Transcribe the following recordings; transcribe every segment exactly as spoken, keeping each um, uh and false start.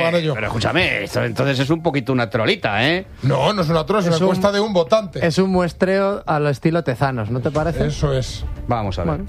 gané yo. Pero escúchame, esto entonces es un poquito una trolita, ¿eh? No, no es una trola, es, es una un, encuesta de un votante. Es un muestreo a lo estilo Tezanos, ¿no te parece? Eso es. Vamos a ver. Bueno.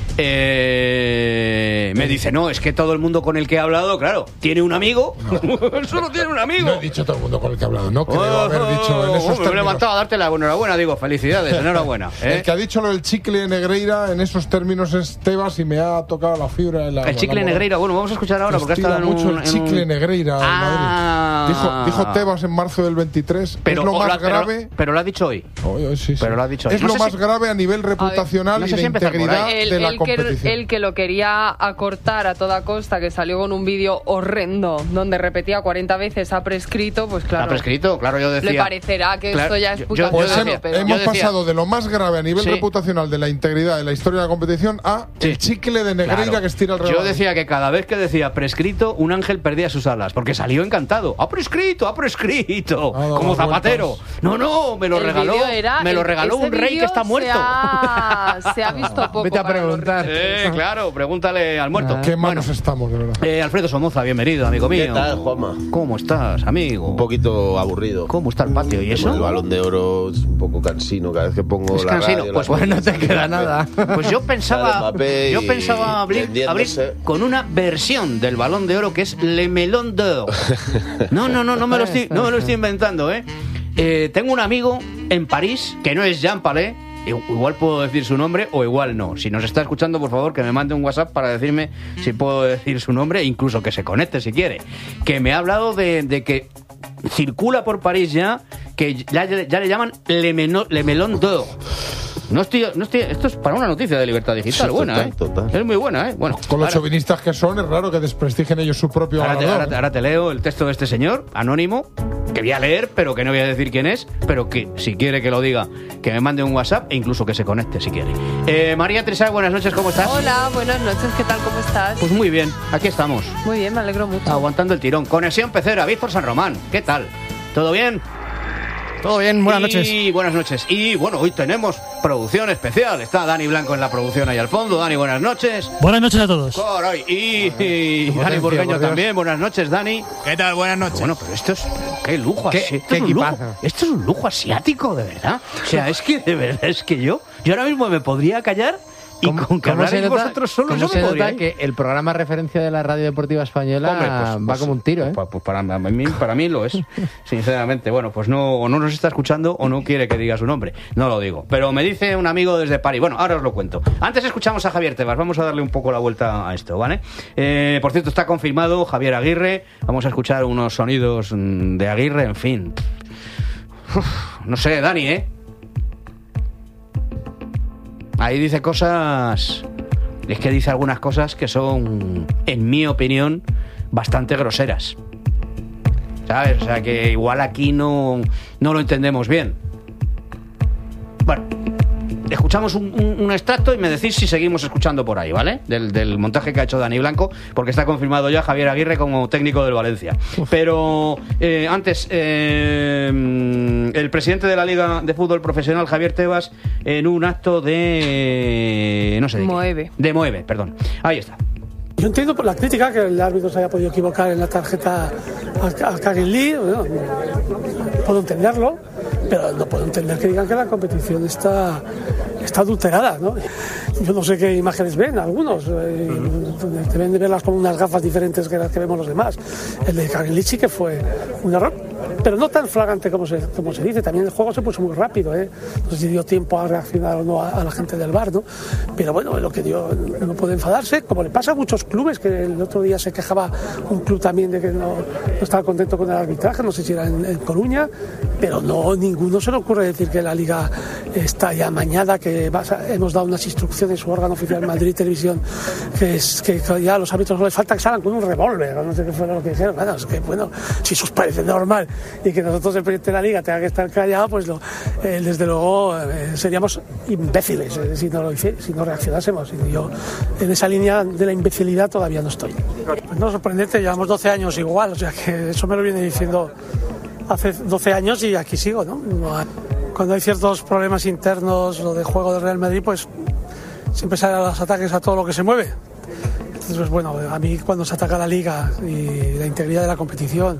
Eh, me dice, no, es que todo el mundo con el que he hablado, claro, tiene un amigo. No. Solo tiene un amigo. No he dicho todo el mundo con el que he hablado, no creo oh, haber dicho en esos oh, términos. Me he levantado a darte la enhorabuena, digo, felicidades, enhorabuena. ¿eh? El que ha dicho lo del chicle Negreira en esos términos es Tebas y me ha tocado la fibra en la. El chicle la Negreira, bueno, vamos a escuchar ahora porque ha estado en mucho un, el chicle un... Negreira en ah. Madrid. Dijo, dijo Tebas en marzo del veintitrés, pero, es lo más la, grave. Pero, pero lo ha dicho hoy. Hoy, hoy sí, sí. Pero lo ha dicho hoy. Es no lo más si... grave a nivel reputacional a ver, no y de integridad el, de la el competición. Que, el que lo quería acortar a toda costa, que salió con un vídeo horrendo donde repetía cuarenta veces ha prescrito, pues claro. Ha prescrito, claro, yo decía. Le parecerá que claro, esto ya es yo, puta yo, pues yo hemos, decía, hemos decía, pasado de lo más grave a nivel sí. reputacional de la integridad de la historia de la competición a sí. el chicle de Negreira claro. que estira el reloj. Yo decía que cada vez que decía prescrito, un ángel perdía sus alas, porque salió encantado. Ha prescrito, ha prescrito. Ah, como Zapatero. Vueltas. No, no, me lo el regaló. Era, me lo el, regaló un rey que está muerto. Se ha, se ha visto poco. Vete a preguntar. Eh, claro, pregúntale al muerto. Ah, qué malos bueno, estamos, de verdad. Eh, Alfredo Somoza, bienvenido, amigo mío. ¿Qué tal, Juanma? ¿Cómo estás, amigo? Un poquito aburrido. ¿Cómo está el patio? ¿Y eso? El Balón de Oro es un poco cansino cada vez que pongo es la cansino. radio. Pues bueno, no te queda nada. Pues yo pensaba, yo pensaba abrir, abrir con una versión del Balón de Oro que es Le Melon d'Or. No, no, no, no me lo estoy, no me lo estoy inventando, ¿eh? eh tengo un amigo en París que no es Jean Palais. Igual puedo decir su nombre o igual no. Si nos está escuchando, por favor, que me mande un WhatsApp para decirme si puedo decir su nombre, incluso que se conecte si quiere. Que me ha hablado de, de que circula por París ya, que ya, ya le llaman Le, Meno, Le Melon d'Or. No estoy, no estoy, esto es para una noticia de Libertad Digital, sí, buena, total, ¿eh? Total. Es muy buena, ¿eh? Bueno, con los ahora, chauvinistas que son, es raro que desprestigien ellos su propio ahora te, ahora, ¿eh? ahora te leo el texto de este señor, anónimo, que voy a leer, pero que no voy a decir quién es, pero que si quiere que lo diga, que me mande un WhatsApp e incluso que se conecte si quiere. Eh, María Teresa, buenas noches, ¿cómo estás? Hola, buenas noches, ¿qué tal, cómo estás? Pues muy bien, aquí estamos. Muy bien, me alegro mucho. Aguantando el tirón. Conexión Pecera, Víctor San Román, ¿qué tal? ¿Todo bien? Todo bien, buenas y, noches. Y buenas noches. Y bueno, hoy tenemos producción especial. Está Dani Blanco en la producción ahí al fondo. Dani, buenas noches. Buenas noches a todos. Caray. Y, y Dani Burgueño también. Buenas noches, Dani. ¿Qué tal? Buenas noches. Bueno, pero esto es... ¡Qué lujo! ¿Qué, esto, qué es un lujo, esto es un lujo asiático, de verdad. O sea, es que de verdad, es que yo... Yo ahora mismo me podría callar... Y con que hablaréis vosotros solos yo se me nota que el programa referencia de la Radio Deportiva Española Hombre, pues, va pues, como un tiro, ¿eh? Pues, pues para, mí, para mí lo es, sinceramente. Bueno, pues no, o no nos está escuchando o no quiere que diga su nombre. No lo digo. Pero me dice un amigo desde París. Bueno, ahora os lo cuento. Antes escuchamos a Javier Tebas. Vamos a darle un poco la vuelta a esto, ¿vale? Eh, por cierto, está confirmado Javier Aguirre. Vamos a escuchar unos sonidos de Aguirre, en fin. Uf, no sé, Dani, ¿eh? Ahí dice cosas... Es que dice algunas cosas que son, en mi opinión, bastante groseras. ¿Sabes? O sea, que igual aquí no, no lo entendemos bien. Bueno, escuchamos un, un, un extracto y me decís si seguimos escuchando por ahí, ¿vale? Del, del montaje que ha hecho Dani Blanco, porque está confirmado ya Javier Aguirre como técnico del Valencia. Uf. Pero eh, antes, eh, el presidente de la Liga de Fútbol Profesional, Javier Tebas, en un acto de... no sé de Moeve. Qué, de Moeve, perdón. Ahí está. Yo entiendo por la crítica que el árbitro se haya podido equivocar en la tarjeta a Kangin Lee, bueno, puedo entenderlo, pero no puedo entender que digan que la competición está, está adulterada, ¿no? Yo no sé qué imágenes ven algunos, eh, deben de verlas con unas gafas diferentes que las que vemos los demás. El de Kangin Lee sí que fue un error, pero no tan flagrante como se, como se dice. También el juego se puso muy rápido, ¿eh? No sé si dio tiempo a reaccionar o no a, a la gente del V A R, ¿no? Pero bueno, lo que dio, no puede enfadarse, como le pasa a muchos clubes, que el otro día se quejaba un club también de que no, no estaba contento con el arbitraje, no sé si era en, en Coruña, pero no, ninguno se le ocurre decir que la Liga está ya amañada, que vas a, hemos dado unas instrucciones, su órgano oficial Madrid Televisión, que, es, que ya a los árbitros no les falta que salgan con un revólver, no sé qué fue lo que dijeron. Bueno, es que bueno, si eso os parece normal y que nosotros, el presidente de la Liga, tenga que estar callado, pues lo, eh, desde luego eh, seríamos imbéciles eh, si, no lo, si no reaccionásemos. Y yo en esa línea de la imbecilidad todavía no estoy. Pues no, sorprendente, llevamos doce años igual, o sea que eso me lo viene diciendo hace doce años y aquí sigo, ¿no? Cuando hay ciertos problemas internos o de juego del Real Madrid, pues siempre salen los ataques a todo lo que se mueve. Entonces, bueno, a mí cuando se ataca la liga y la integridad de la competición,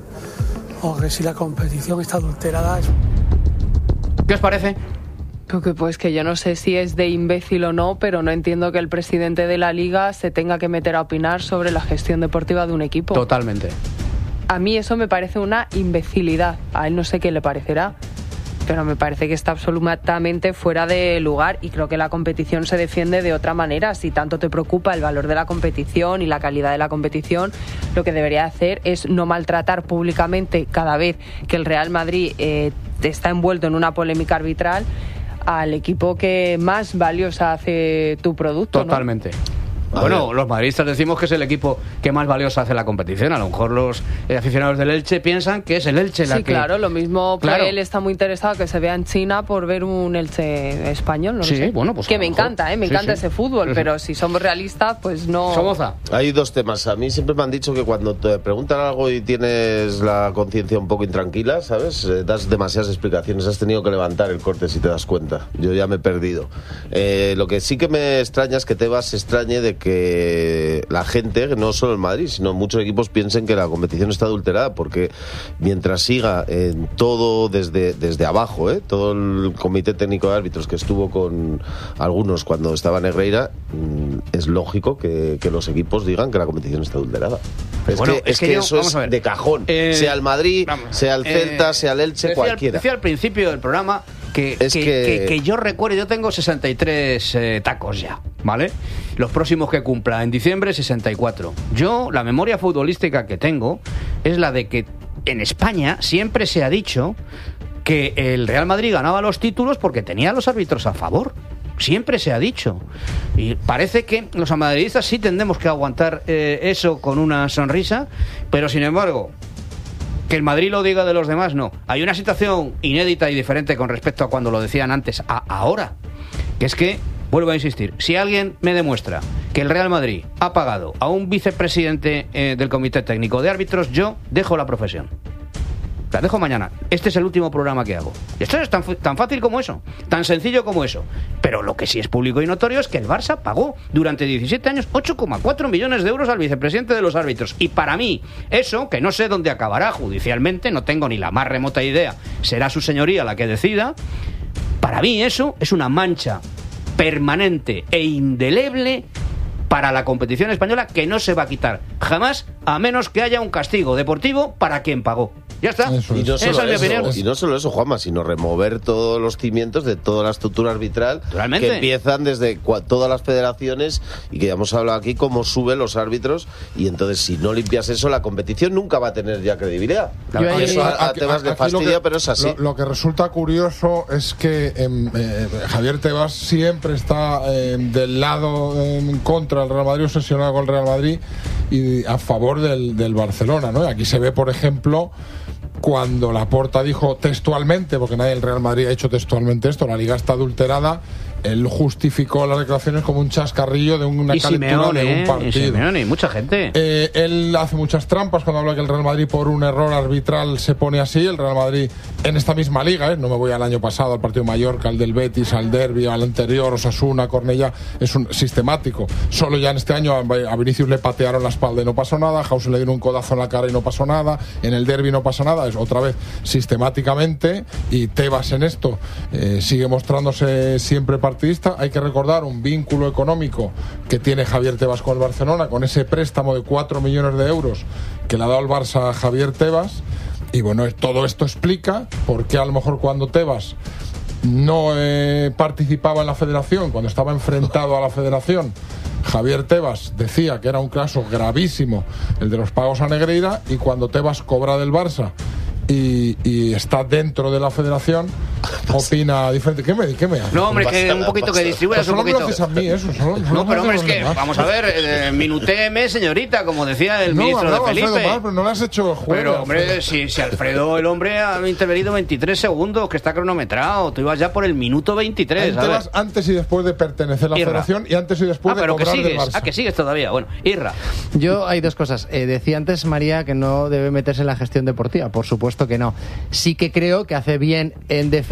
o que si la competición está adulterada... Es... ¿Qué os parece? Porque pues que yo no sé si es de imbécil o no, pero no entiendo que el presidente de la liga se tenga que meter a opinar sobre la gestión deportiva de un equipo. Totalmente. A mí eso me parece una imbecilidad. A él no sé qué le parecerá, pero me parece que está absolutamente fuera de lugar y creo que la competición se defiende de otra manera. Si tanto te preocupa el valor de la competición y la calidad de la competición, lo que debería hacer es no maltratar públicamente cada vez que el Real Madrid eh, está envuelto en una polémica arbitral al equipo que más valiosa hace tu producto. Totalmente. ¿no? Bueno, los madridistas decimos que es el equipo que más valioso hace la competición. A lo mejor los eh, aficionados del Elche piensan que es el Elche la sí, que... claro, lo mismo que claro. él está muy interesado que se vea en China por ver un Elche español, no sí, lo sé. Bueno, pues que me encanta, ¿eh? Me sí, encanta sí. ese fútbol, Sí, sí. pero si somos realistas, pues no... Somoza. Hay dos temas. A mí siempre me han dicho que cuando te preguntan algo y tienes la conciencia un poco intranquila, ¿sabes? Eh, das demasiadas explicaciones. Has tenido que levantar el corte si te das cuenta. Yo ya me he perdido. Eh, lo que sí que me extraña es que Tebas se extrañe de que la gente, no solo el Madrid, sino muchos equipos piensen que la competición está adulterada, porque mientras siga en todo desde, desde abajo, ¿eh? todo el comité técnico de árbitros que estuvo con algunos cuando estaba Negreira, es lógico que, que los equipos digan que la competición está adulterada. Es bueno, que, es es que que yo- eso vamos es a ver. de cajón, Eh, sea el Madrid, vamos, sea el Celta, eh, sea el Elche, decía, cualquiera. Decía al principio del programa que, Es que, que- que- que yo recuerdo, yo tengo sesenta y tres eh, tacos ya, ¿vale? Los próximos que cumpla en diciembre, sesenta y cuatro. Yo, la memoria futbolística que tengo es la de que en España siempre se ha dicho que el Real Madrid ganaba los títulos porque tenía a los árbitros a favor. Siempre se ha dicho. Y parece que los madridistas sí tendremos que aguantar eh, eso con una sonrisa, pero sin embargo, que el Madrid lo diga de los demás, no. Hay una situación inédita y diferente con respecto a cuando lo decían antes a ahora, que es que, vuelvo a insistir, si alguien me demuestra que el Real Madrid ha pagado a un vicepresidente eh, del Comité Técnico de Árbitros, yo dejo la profesión. La dejo mañana. Este es el último programa que hago. Esto es tan, tan fácil como eso, tan sencillo como eso. Pero lo que sí es público y notorio es que el Barça pagó durante diecisiete años ocho coma cuatro millones de euros al vicepresidente de los árbitros. Y para mí, eso, que no sé dónde acabará judicialmente, no tengo ni la más remota idea, será su señoría la que decida, para mí eso es una mancha permanente e indeleble para la competición española que no se va a quitar jamás, a menos que haya un castigo deportivo para quien pagó. Ya está. Eso Y no, Esa solo es mi opinión. eso, y no solo eso, Juanma, sino remover todos los cimientos de toda la estructura arbitral Naturalmente. que empiezan desde cua- todas las federaciones y que ya hemos hablado aquí cómo suben los árbitros, y entonces si no limpias eso, la competición nunca va a tener ya credibilidad. Yo ahí- Eso a, a Aquí- Tebas le aquí lo fastidia, que- pero es así. Lo, lo que resulta curioso es que em, eh, Javier Tebas siempre está em, del lado en contra del Real Madrid, obsesionado con el Real Madrid y a favor del, del Barcelona, ¿no? Y aquí se ve, por ejemplo, cuando Laporta dijo textualmente, porque nadie del Real Madrid ha hecho textualmente esto, la liga está adulterada, él justificó las declaraciones como un chascarrillo de una Y calentura Simeone, de un ¿eh? Y partido. Simeone, y mucha gente. Eh, él hace muchas trampas cuando habla que el Real Madrid por un error arbitral se pone así. El Real Madrid en esta misma liga, ¿eh? No me voy al año pasado, al partido de Mallorca, al del Betis, al Derbi, al anterior, Osasuna, Cornellá, es un sistemático. Solo ya en este año a a Vinicius le patearon la espalda y no pasó nada, a Hausen le dieron un codazo en la cara y no pasó nada, en el Derbi no pasa nada, es otra vez sistemáticamente, y Tebas en esto eh, sigue mostrándose siempre partidista. Hay que recordar un vínculo económico que tiene Javier Tebas con el Barcelona, con ese préstamo de cuatro millones de euros que le ha dado el Barça a Javier Tebas. Y bueno, todo esto explica por qué a lo mejor cuando Tebas no eh, participaba en la federación, cuando estaba enfrentado a la federación, Javier Tebas decía que era un caso gravísimo el de los pagos a Negreira, y cuando Tebas cobra del Barça y, y está dentro de la federación, opina diferente. ¿Qué me, qué me haces? No, hombre, No que pasa un nada, poquito pasa que nada. distribuyas Pero un solo me lo poquito. haces a mí, eso. Solo, solo No, pero me hombre, haces es que, los demás. vamos a ver, eh, minutéeme, señorita, como decía el No, ministro de hablaba Alfredo Felipe. mal, pero no le has hecho el juego. Pero, hombre, si, si Alfredo, el hombre, ha intervenido veintitrés segundos, que está cronometrado. Tú ibas ya por el minuto veintitrés, Ahí a ver. Tebas antes y después de pertenecer a la Irra. federación, y antes y después Ah, de pero que cobrar del sigues. Barça. Ah, que sigues todavía. Bueno, Irra. Yo hay dos cosas. Eh, decía antes María que no debe meterse en la gestión deportiva. Por supuesto que no. Sí que creo que hace bien en defender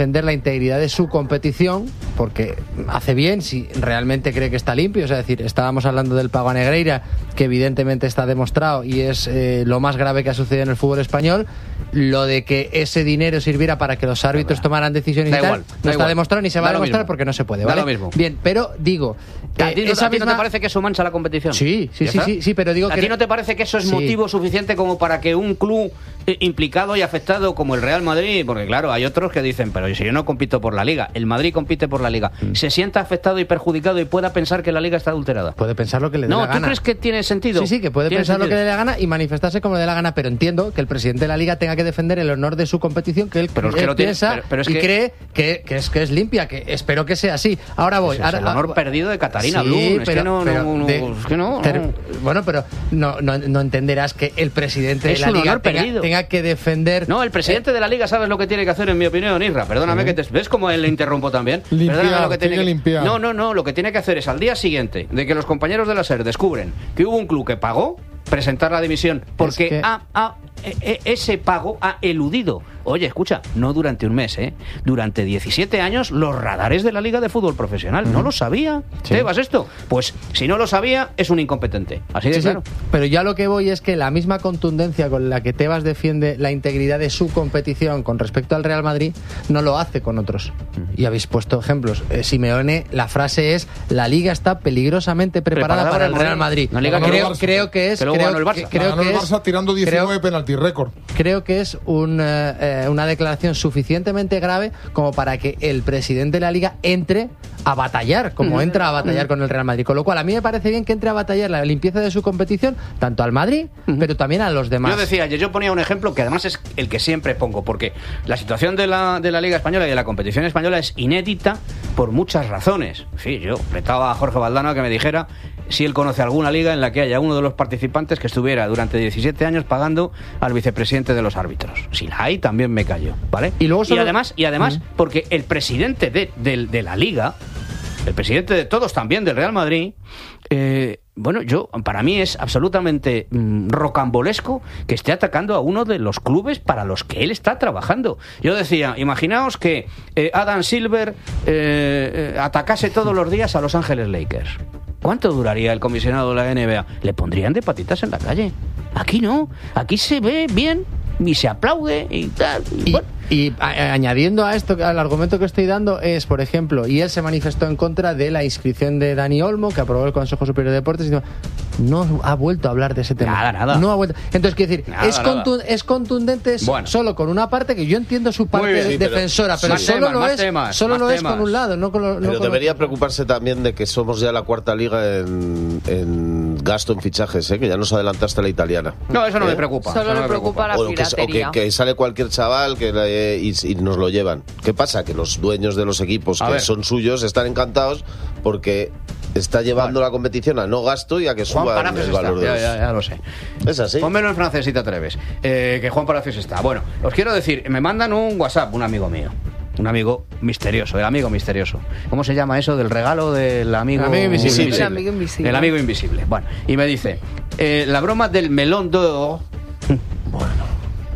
defender la integridad de su competición, porque hace bien si realmente cree que está limpio. O sea, es decir, estábamos hablando del pago a Negreira, que evidentemente está demostrado y es eh, lo más grave que ha sucedido en el fútbol español. Lo de que ese dinero sirviera para que los árbitros tomaran decisiones da y tal, igual, no da está igual. demostrado ni se va Da a lo demostrar mismo. porque no se puede, Da ¿vale? lo mismo. Bien, pero digo, ¿A eh, ti, no, esa a ti no misma- te parece que eso mancha la competición? Sí, sí, ¿Ya sí, está? sí, sí, pero digo ¿A que ti no te parece que eso es sí. motivo suficiente como para que un club eh, implicado y afectado como el Real Madrid, porque claro, hay otros que dicen, pero si yo no compito por la Liga, el Madrid compite por la Liga, Mm. se sienta afectado y perjudicado y pueda pensar que la Liga está adulterada? puede pensar lo que le dé No, la ¿tú gana. crees que tiene sentido? Sí, sí, que puede ¿Tiene pensar lo que sentido? le dé la gana y manifestarse como le dé la gana, pero entiendo que el presidente de la Liga tenga que defender el honor de su competición, que él, Pero es que él lo tiene- piensa pero- pero es y que- cree que, que es, que es limpia, que espero que sea así. Ahora voy. Ese es ahora, el honor ah, perdido de Catarina sí, Blum. Es pero- que no, pero no, no, de- es que no, ter- no. Bueno, pero no, no, no entenderás que el presidente Es de la un Liga honor tenga, perdido. tenga que defender... No, el presidente de la Liga, ¿sabes lo que tiene que hacer, en mi opinión, Isra? Perdóname que te... ¿Ves cómo le interrumpo también? Limpiar, Perdóname lo que tiene tiene que limpiar. No, no, no, lo que tiene que hacer es al día siguiente de que los compañeros de la SER descubren que hubo un club que pagó, presentar la dimisión, porque Es que- ha- ha- e- e- ese pago ha eludido. Oye, escucha, no durante un mes, ¿eh? Durante diecisiete años los radares de la Liga de Fútbol Profesional. ¿No lo sabía? Sí. ¿Tebas esto? Pues si no lo sabía, es un incompetente. Así de Sí, sí, claro. pero ya lo que voy es que la misma contundencia con la que Tebas defiende la integridad de su competición con respecto al Real Madrid no lo hace con otros. Y habéis puesto ejemplos. Eh, Simeone, la frase es: la Liga está peligrosamente preparada, Preparada para el para el Real Madrid. Una Liga que creo, ganó el Barça. creo que es Que luego creo, ganó el Barça. que- creo Ganó que el es- Barça tirando diecinueve creo- penalti récord. Creo que es un, eh, eh, una declaración suficientemente grave como para que el presidente de la Liga entre a batallar, como entra a batallar con el Real Madrid. Con lo cual, a mí me parece bien que entre a batallar la limpieza de su competición, tanto al Madrid, pero también a los demás. Yo decía, yo ponía un ejemplo que además es el que siempre pongo, porque la situación de la, de la Liga Española y de la competición española es inédita por muchas razones. Sí, yo retaba a Jorge Valdano a que me dijera si él conoce alguna liga en la que haya uno de los participantes que estuviera durante diecisiete años pagando al vicepresidente de los árbitros. Si la hay, también me callo, ¿vale? Y luego solo- además, y además porque el presidente de, de- de la Liga, el presidente de todos también del Real Madrid, eh, bueno, yo para mí es absolutamente mm, rocambolesco que esté atacando a uno de los clubes para los que él está trabajando. Yo decía, imaginaos que eh, Adam Silver eh, eh, atacase todos los días a Los Ángeles Lakers. ¿Cuánto duraría el comisionado de la N B A? Le pondrían de patitas en la calle. Aquí no, aquí se ve bien y se aplaude y tal. Y Y, bueno. y a- a- añadiendo a esto, al argumento que estoy dando, es, por ejemplo, y él se manifestó en contra de la inscripción de Dani Olmo, que aprobó el Consejo Superior de Deportes, y dijo, no ha vuelto a hablar de ese tema. Nada, nada. No ha vuelto. Entonces, quiero decir, Nada, es, nada. contu- es contundente s- Bueno. solo con una parte que yo entiendo su parte bien, de- sí, pero- defensora, pero más solo temas, lo más es, temas, solo más lo es temas. con un lado, no con lo, no Pero con debería otro. preocuparse también de que somos ya la cuarta liga en, en gasto en fichajes, ¿eh? Que ya nos adelantaste a la italiana. No, eso no ¿Eh? me preocupa. Solo eso no le me preocupa la O que, o que- piratería. que sale cualquier chaval que le- y, y nos lo llevan. ¿Qué pasa? Que los dueños de los equipos A que ver. son suyos están encantados porque está llevando la competición a no gasto y a que Juan suba Palacios el está, valor de ya, los... ya, ya lo sé. Es así. Pónmelo en francés si te atreves. Eh, que Juan Palacios está. Bueno, os quiero decir, me mandan un WhatsApp, un amigo mío. Un amigo misterioso, el amigo misterioso. ¿Cómo se llama eso? Del regalo del amigo, El amigo invisible. El amigo invisible. El amigo invisible. Bueno, y me dice, eh, la broma del melón d'or. Bueno.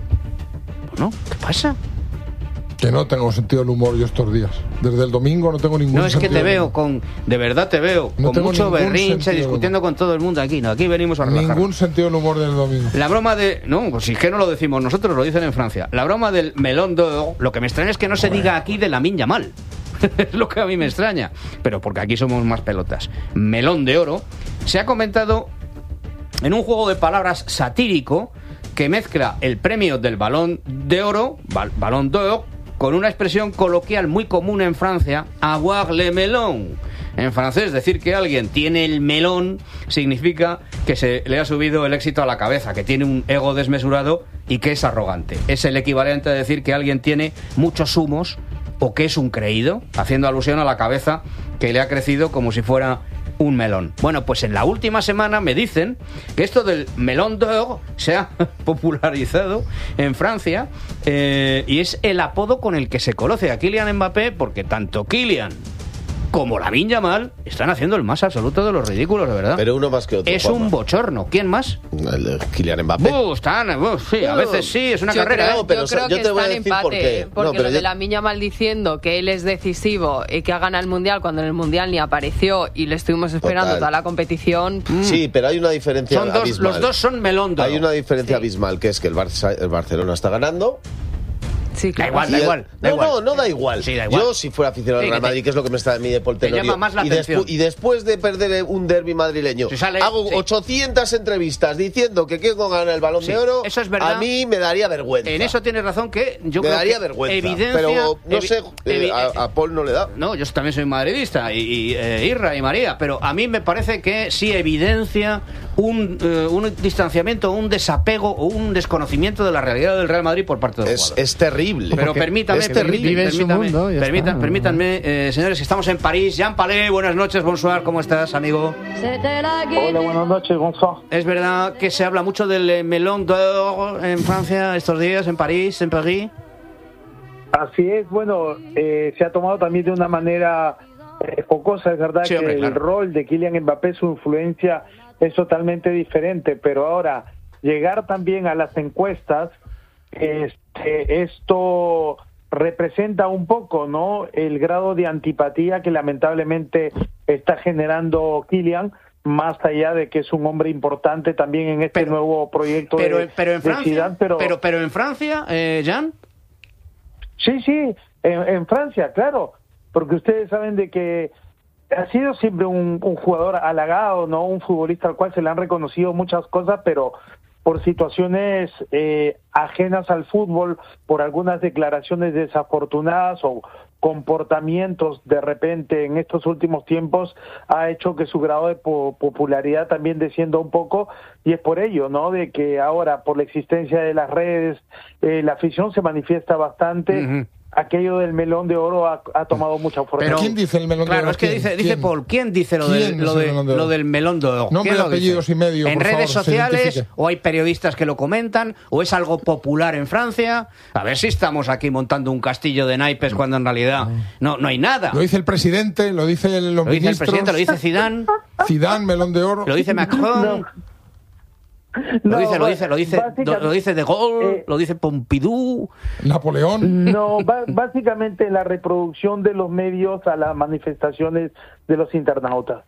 Bueno, ¿qué pasa? Que no tengo sentido del humor yo estos días. Desde el domingo no tengo ningún No, es que sentido te del veo humor. con... De verdad te veo No con tengo mucho ningún berrinche, sentido del discutiendo con todo el mundo aquí. No, aquí venimos a relajar. Ningún sentido del humor del domingo. La broma de... No, pues si es que no lo decimos nosotros, lo dicen en Francia. La broma del melón d'or, lo que me extraña es que no se diga aquí de Lamine Yamal. Es lo que a mí me extraña. Pero porque aquí somos más pelotas. Melón de oro. Se ha comentado en un juego de palabras satírico que mezcla el premio del balón de oro, bal- balón d'or, con una expresión coloquial muy común en Francia, avoir le melon. En francés, decir que alguien tiene el melón significa que se le ha subido el éxito a la cabeza, que tiene un ego desmesurado y que es arrogante. Es el equivalente a decir que alguien tiene muchos humos o que es un creído, haciendo alusión a la cabeza que le ha crecido como si fuera un melón. Bueno, pues en la última semana me dicen que esto del melón d'or se ha popularizado en Francia eh, y es el apodo con el que se conoce a Kylian Mbappé, porque tanto Kylian como Lamine Yamal, están haciendo el más absoluto de los ridículos, de verdad. Pero uno más que otro. Es Juanma. un bochorno. ¿Quién más? El de Kylian Mbappé. Uh, están, uh, sí, a veces sí, es una yo carrera. Creo, ¿eh? pero yo creo yo que te voy a están decir empate, por qué. porque No, pero lo yo- de Lamine Yamal diciendo que él es decisivo y que ha ganado el Mundial cuando en el Mundial ni apareció y le estuvimos esperando Total. toda la competición. Sí, pero hay una diferencia Son dos, abismal. los dos son melón de oro. Hay una diferencia Sí. abismal, que es que el, Barça, el Barcelona está ganando. Sí, Da claro. igual, Y da el- igual. Da no, igual. no, no da igual. Sí, da igual. Yo, si fuera aficionado Sí, al Real que te- Madrid, que es lo que me está a mí de Poltenorio, llama más la y, atención. despu- y después de perder un derbi madrileño, Si sale- hago sí. ochocientas entrevistas diciendo que quiero ganar el Balón Sí, de Oro, eso es verdad. a mí me daría vergüenza. En eso tienes razón que yo me creo daría que vergüenza. evidencia, pero no evi- sé, eh, evi- a, a Paul no le da. No, yo también soy madridista y, y, eh, Irra y María, pero a mí me parece que sí evidencia un, eh, un distanciamiento, un desapego o un desconocimiento de la realidad del Real Madrid por parte de los Es, jugadores. es terrible. Pero Porque permítanme, es terrible. Vive en su permítanme, mundo, ya permítan- está. permítanme, eh, señores, que estamos en París. Jean Palais, buenas noches, bonsoir, ¿cómo estás, amigo? Hola, buenas noches, Gonzalo. Es verdad que se habla mucho del eh, Melon d'Or en Francia estos días, en París, en París. Así es, bueno, eh, se ha tomado también de una manera eh, jocosa, es verdad Sí, que hombre, el claro. rol de Kylian Mbappé, su influencia es totalmente diferente, pero ahora llegar también a las encuestas, este, esto representa un poco, ¿no?, el grado de antipatía que lamentablemente está generando Kylian, más allá de que es un hombre importante también en este Pero- nuevo proyecto Pero, de, pero en de Francia, Zidane, pero, pero, pero en Francia, eh, Jean. Sí, sí, en, en Francia, claro, porque ustedes saben de que ha sido siempre un, un jugador halagado, ¿no? Un futbolista al cual se le han reconocido muchas cosas, pero por situaciones eh, ajenas al fútbol, por algunas declaraciones desafortunadas o comportamientos de repente en estos últimos tiempos, ha hecho que su grado de po- popularidad también descienda un poco, y es por ello, ¿no?, de que ahora, por la existencia de las redes, eh, la afición se manifiesta bastante. Ujú. Aquello del melón de oro ha, ha tomado mucha fuerza. Pero ¿Quién dice el melón de claro, oro? es que ¿Quién? dice, dice ¿Quién? Paul, ¿quién dice lo, ¿Quién del, es lo, el de- melón de oro? lo del melón de oro? Nombre, ¿Quién lo apellidos dice? y medio, ¿En por redes favor, se sociales identifique. o hay periodistas que lo comentan o es algo popular en Francia? A ver si estamos aquí montando un castillo de naipes cuando en realidad no, no hay nada. Lo dice el presidente, lo dice el, los Lo dice el ministros. presidente, lo dice Zidane, Zidane, melón de oro. lo dice Macron, lo No, dice, lo dice, lo dice, básicamente- lo dice De Gaulle, eh, lo dice Pompidou. Napoleón. No, ba- básicamente la reproducción de los medios a las manifestaciones de los internautas.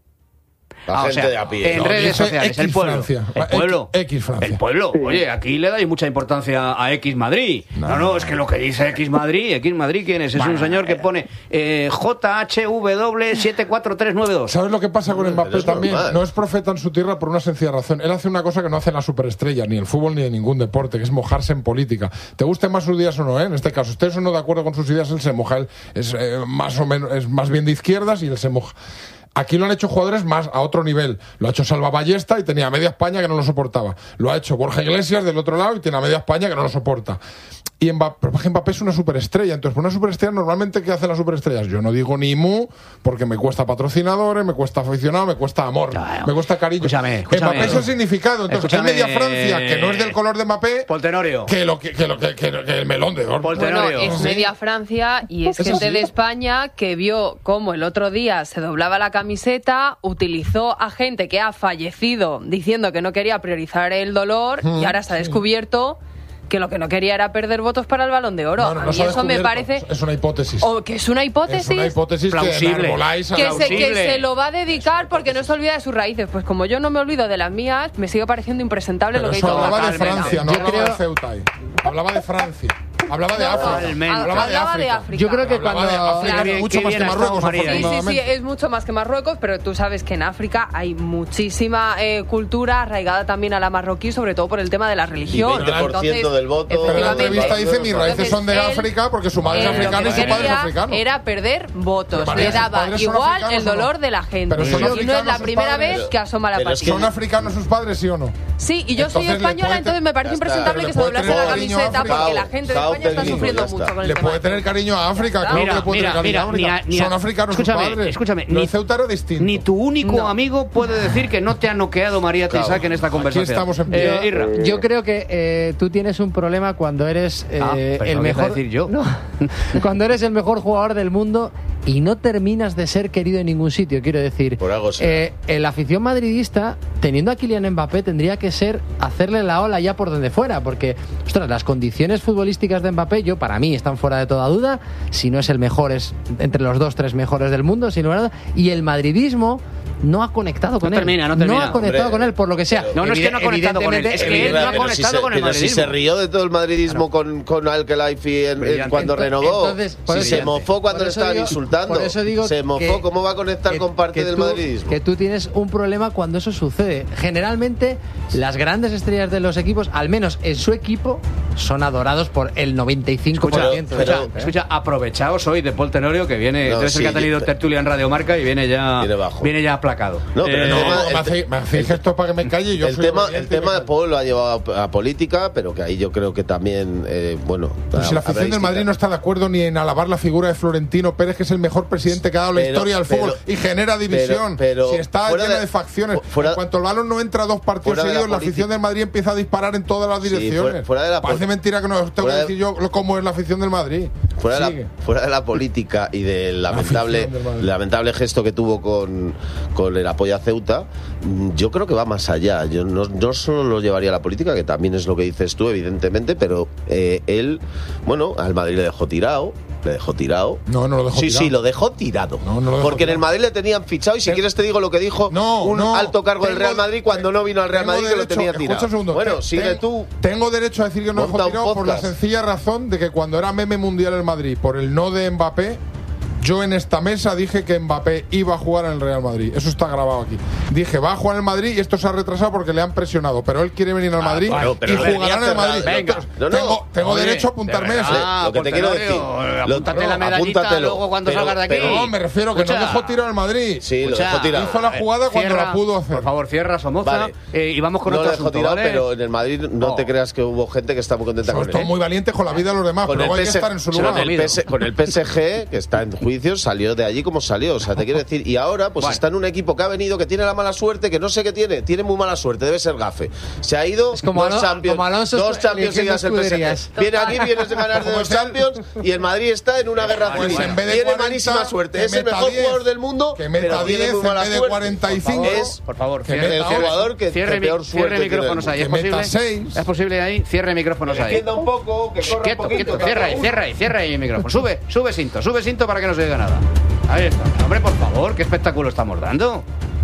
La Ah, o gente sea, de a pie. en ¿no? redes Dice sociales, el X pueblo. Francia. El pueblo. X- X Francia. El pueblo. Sí. Oye, aquí le dais mucha importancia a X Madrid. No, no, es que lo que dice X Madrid, X Madrid, ¿quién es? Es un señor que pone eh, J H W siete cuatro tres nueve dos. ¿Sabes lo que pasa con Pero Mbappé es también? normal. No es profeta en su tierra por una sencilla razón. Él hace una cosa que no hace la superestrella, ni el fútbol ni en ningún deporte, que es mojarse en política. Te gusten más sus ideas o no, ¿eh? En este caso, estés o no de acuerdo con sus ideas, él se moja. Él es eh, más o menos, es más bien de izquierdas y él se moja. Aquí lo han hecho jugadores más a otro nivel. Lo ha hecho Salva Ballesta y tenía a media España que no lo soportaba. Lo ha hecho Borja Iglesias del otro lado y tiene a media España que no lo soporta. Y Mbappé, Mbappé es una superestrella. Entonces, por una superestrella, normalmente, ¿qué hacen las superestrellas? Yo no digo ni mu, porque me cuesta patrocinadores, me cuesta aficionado, me cuesta amor, Claro. me cuesta cariño. Escúchame, escúchame. Mbappé es el significado. Entonces, Escúchame. hay media Francia que no es del color de Mbappé, Poltenorio. que, lo, que, que, lo, que, que, que el melón de oro. Pol- Bueno, Tenorio. es Sí. media Francia y es Eso gente sí. de España que vio cómo el otro día se doblaba la camiseta, utilizó a gente que ha fallecido diciendo que no quería priorizar el dolor y Mm, ahora se ha sí. descubierto que lo que no quería era perder votos para el Balón de Oro. No, no, a no mí se ha eso me descubierto. parece... Es una hipótesis. O que es una hipótesis... Es una hipótesis Plausible. que enarboláis a que la- se, que plausible. se lo va a dedicar porque no se olvida de sus raíces. Pues como yo no me olvido de las mías, me sigue pareciendo impresentable Pero lo que eso hizo hablaba de Totalmente. Francia, no Yo hablaba creo- de Ceuta. ahí. Hablaba de Francia. Hablaba de No, África. Totalmente. Hablaba de Hablaba de África. África. Yo creo que Hablaba cuando... de África, Qué bien- mucho qué más bien que ha estado Marruecos, María. Sí, sí, sí, afortunadamente. es mucho más que Marruecos, pero tú sabes que en África hay muchísima eh, cultura arraigada también a la marroquí, sobre todo por el tema de la religión. Y veinte por ciento del voto. Pero en la efectivamente, entrevista dice mis raíces son de Entonces, él, África porque su madre es eh, lo africana que y su padre es quería africano. Era perder votos, Pero, le María, ¿sus daba padres son igual africanos el o no? dolor de la gente. Pero son Y no es africanos la sus primera padres. vez que asoma la Pero es que partida. ¿Son africanos sus padres, sí o no? Sí, y yo soy Entonces, le española, puede entonces te- me parece Ya está, impresentable pero que se le doblase puede la tener cariño a camiseta África. porque la gente de Cao, España está técnico, sufriendo ya está. mucho con el Le tema. puede tener cariño a África, claro Mira, que le puede mira, tener cariño a mira, África. ni a- Son africanos sus escúchame, padres. escúchame, Lo de ni- Ceuta era distinto. Ni tu único No. amigo puede decir que no te ha noqueado María Claro. Teisac en esta Aquí conversación. estamos en Eh, pie. Irra. Yo creo que eh, tú tienes un problema cuando eres eh, Ah, pensaba que el ibas a mejor. decir yo. No. Cuando eres el mejor jugador del mundo y no terminas de ser querido en ningún sitio. Quiero decir, Por algo será. eh, la afición madridista, teniendo a Kylian Mbappé, tendría que ser hacerle la ola ya por donde fuera, porque, ostras, las condiciones futbolísticas de Mbappé, yo para mí están fuera de toda duda. Si no es el mejor, es entre los dos, tres mejores del mundo, sin lugar a dudas. Y el madridismo no ha conectado con no él. Termina, no, termina. no ha conectado Hombre, con él, por lo que sea. No, no es que no ha conectado con él, es que él no ha Pero conectado si se, con el pero madridismo. si se rió de todo el madridismo claro. con, con Al-Khelaifi en, en, cuando Entonces, renovó. entonces, si se mofó cuando le estaban digo, insultando. Por eso digo se mofó, que, ¿cómo va a conectar que, con parte que del tú, madridismo? Que tú tienes un problema cuando eso sucede. Generalmente, las grandes estrellas de los equipos, al menos en su equipo, son adorados por el noventa y cinco por ciento. Escucha, Pero, escucha, escucha, aprovechaos hoy de Paul Tenorio, que viene, No, debe ser sí, que ha tenido yo- tertulia en Radio Marca y viene ya, Viene bajo. viene ya aplacado. No, pero Eh, el tema- me hacéis me hacéis esto para que me calle y yo el soy tema, el obediente y tema me de Paul lo ha llevado a, a política, pero que ahí yo creo que también, eh, bueno. Pero si la habrá afición del Madrid no distintas- está de acuerdo ni en alabar la figura de Florentino Pérez, que es el mejor presidente que ha dado la Pero- historia del pero- fútbol y genera división. pero- si está fuera lleno de- de, facciones. fuera- en cuanto el balón no entra dos partidos fuera de la seguidos, la, política- afición del Madrid empieza a disparar en todas las Sí, direcciones. fuera- fuera de la Parece pol- mentira que no os tengo fuera que de- decir yo lo- cómo es la afición del Madrid. Fuera de, Sigue. la, fuera de la política y del lamentable, afición del Madrid. lamentable gesto que tuvo con, con el apoyo a Ceuta, mm, yo creo que va más allá. Yo no, no solo lo llevaría a la política, que también es lo que dices tú, evidentemente, pero eh, él, bueno, al Madrid le dejó tirado. Le dejó tirado. No, no lo dejó sí, tirado. Sí, lo dejó tirado. No, no lo dejó Porque en tirado. el Madrid le tenían fichado y si Pero- quieres te digo lo que dijo No, un no, alto cargo del tengo- Real Madrid cuando no vino al Real tengo Madrid que lo derecho- tenía escucha tirado. un segundo, Bueno, te- sigue te- tú. Tengo derecho a decir que no lo Monta dejó un tirado por la podcast. sencilla razón de que cuando era meme mundial el Madrid por el no de Mbappé, yo en esta mesa dije que Mbappé iba a jugar en el Real Madrid. Eso está grabado aquí. Dije, va a jugar en el Madrid y esto se ha retrasado porque le han presionado. Pero él quiere venir al Madrid claro, pero y no le jugará en el venía Madrid. cerrado. Venga. No, no. Tengo, tengo Oye, derecho a apuntarme de eso. verdad, Lo que te quiero decir. Portenorio, apúntate Lo- la medallita apúntatelo. luego cuando Pero- salgas de aquí. pero- No, me refiero que Escucha. no dejó tirado el Madrid. Sí, lo Escucha, dejó tirado. Hizo la jugada cuando Cierra, la pudo hacer. Por favor, cierra Somoza Vale. eh, y vamos con no otro lo dejó asunto, tirado, ¿vale? pero en el Madrid no Oh. te creas que hubo gente que está muy contenta Son con todos él. muy valientes con la vida de los demás, Con pero el, hay que PS estar en su se lo lugar. con, el P S con el P S G, que está en juicio, salió de allí como salió. O sea, te quiero decir. Y ahora, pues Bueno. está en un equipo que ha venido, que tiene la mala suerte, que no sé qué tiene. Tiene muy mala suerte, debe ser gafe. Se ha ido Es como dos Alo- Champions. como Alonso dos Champions eligiendo seguidas el P S escuderías. G. Viene aquí, vienes de ganar de Como dos es él. Champions y el Madrid está en una guerra Pues civil. en vez de Tiene cuarenta, malísima suerte. que Es el meta mejor diez, jugador del mundo, que meta pero tiene diez muy en mala vez de suerte. cuarenta y cinco. Es Por favor, Que cierre, meta el jugador que, cierre, que mi- peor suerte cierre tiene micrófonos el ahí, ¿es Que meta posible? seis. ¿Es posible ahí? Cierre micrófonos ahí. Defienda un poco, que corra un Quieto, poquito. quieto, cierra ahí, cierra ahí, cierra ahí el micrófono. Sube, sube cinto, sube cinto para que no se diga nada. Ahí está. Hombre, por favor, qué espectáculo estamos dando.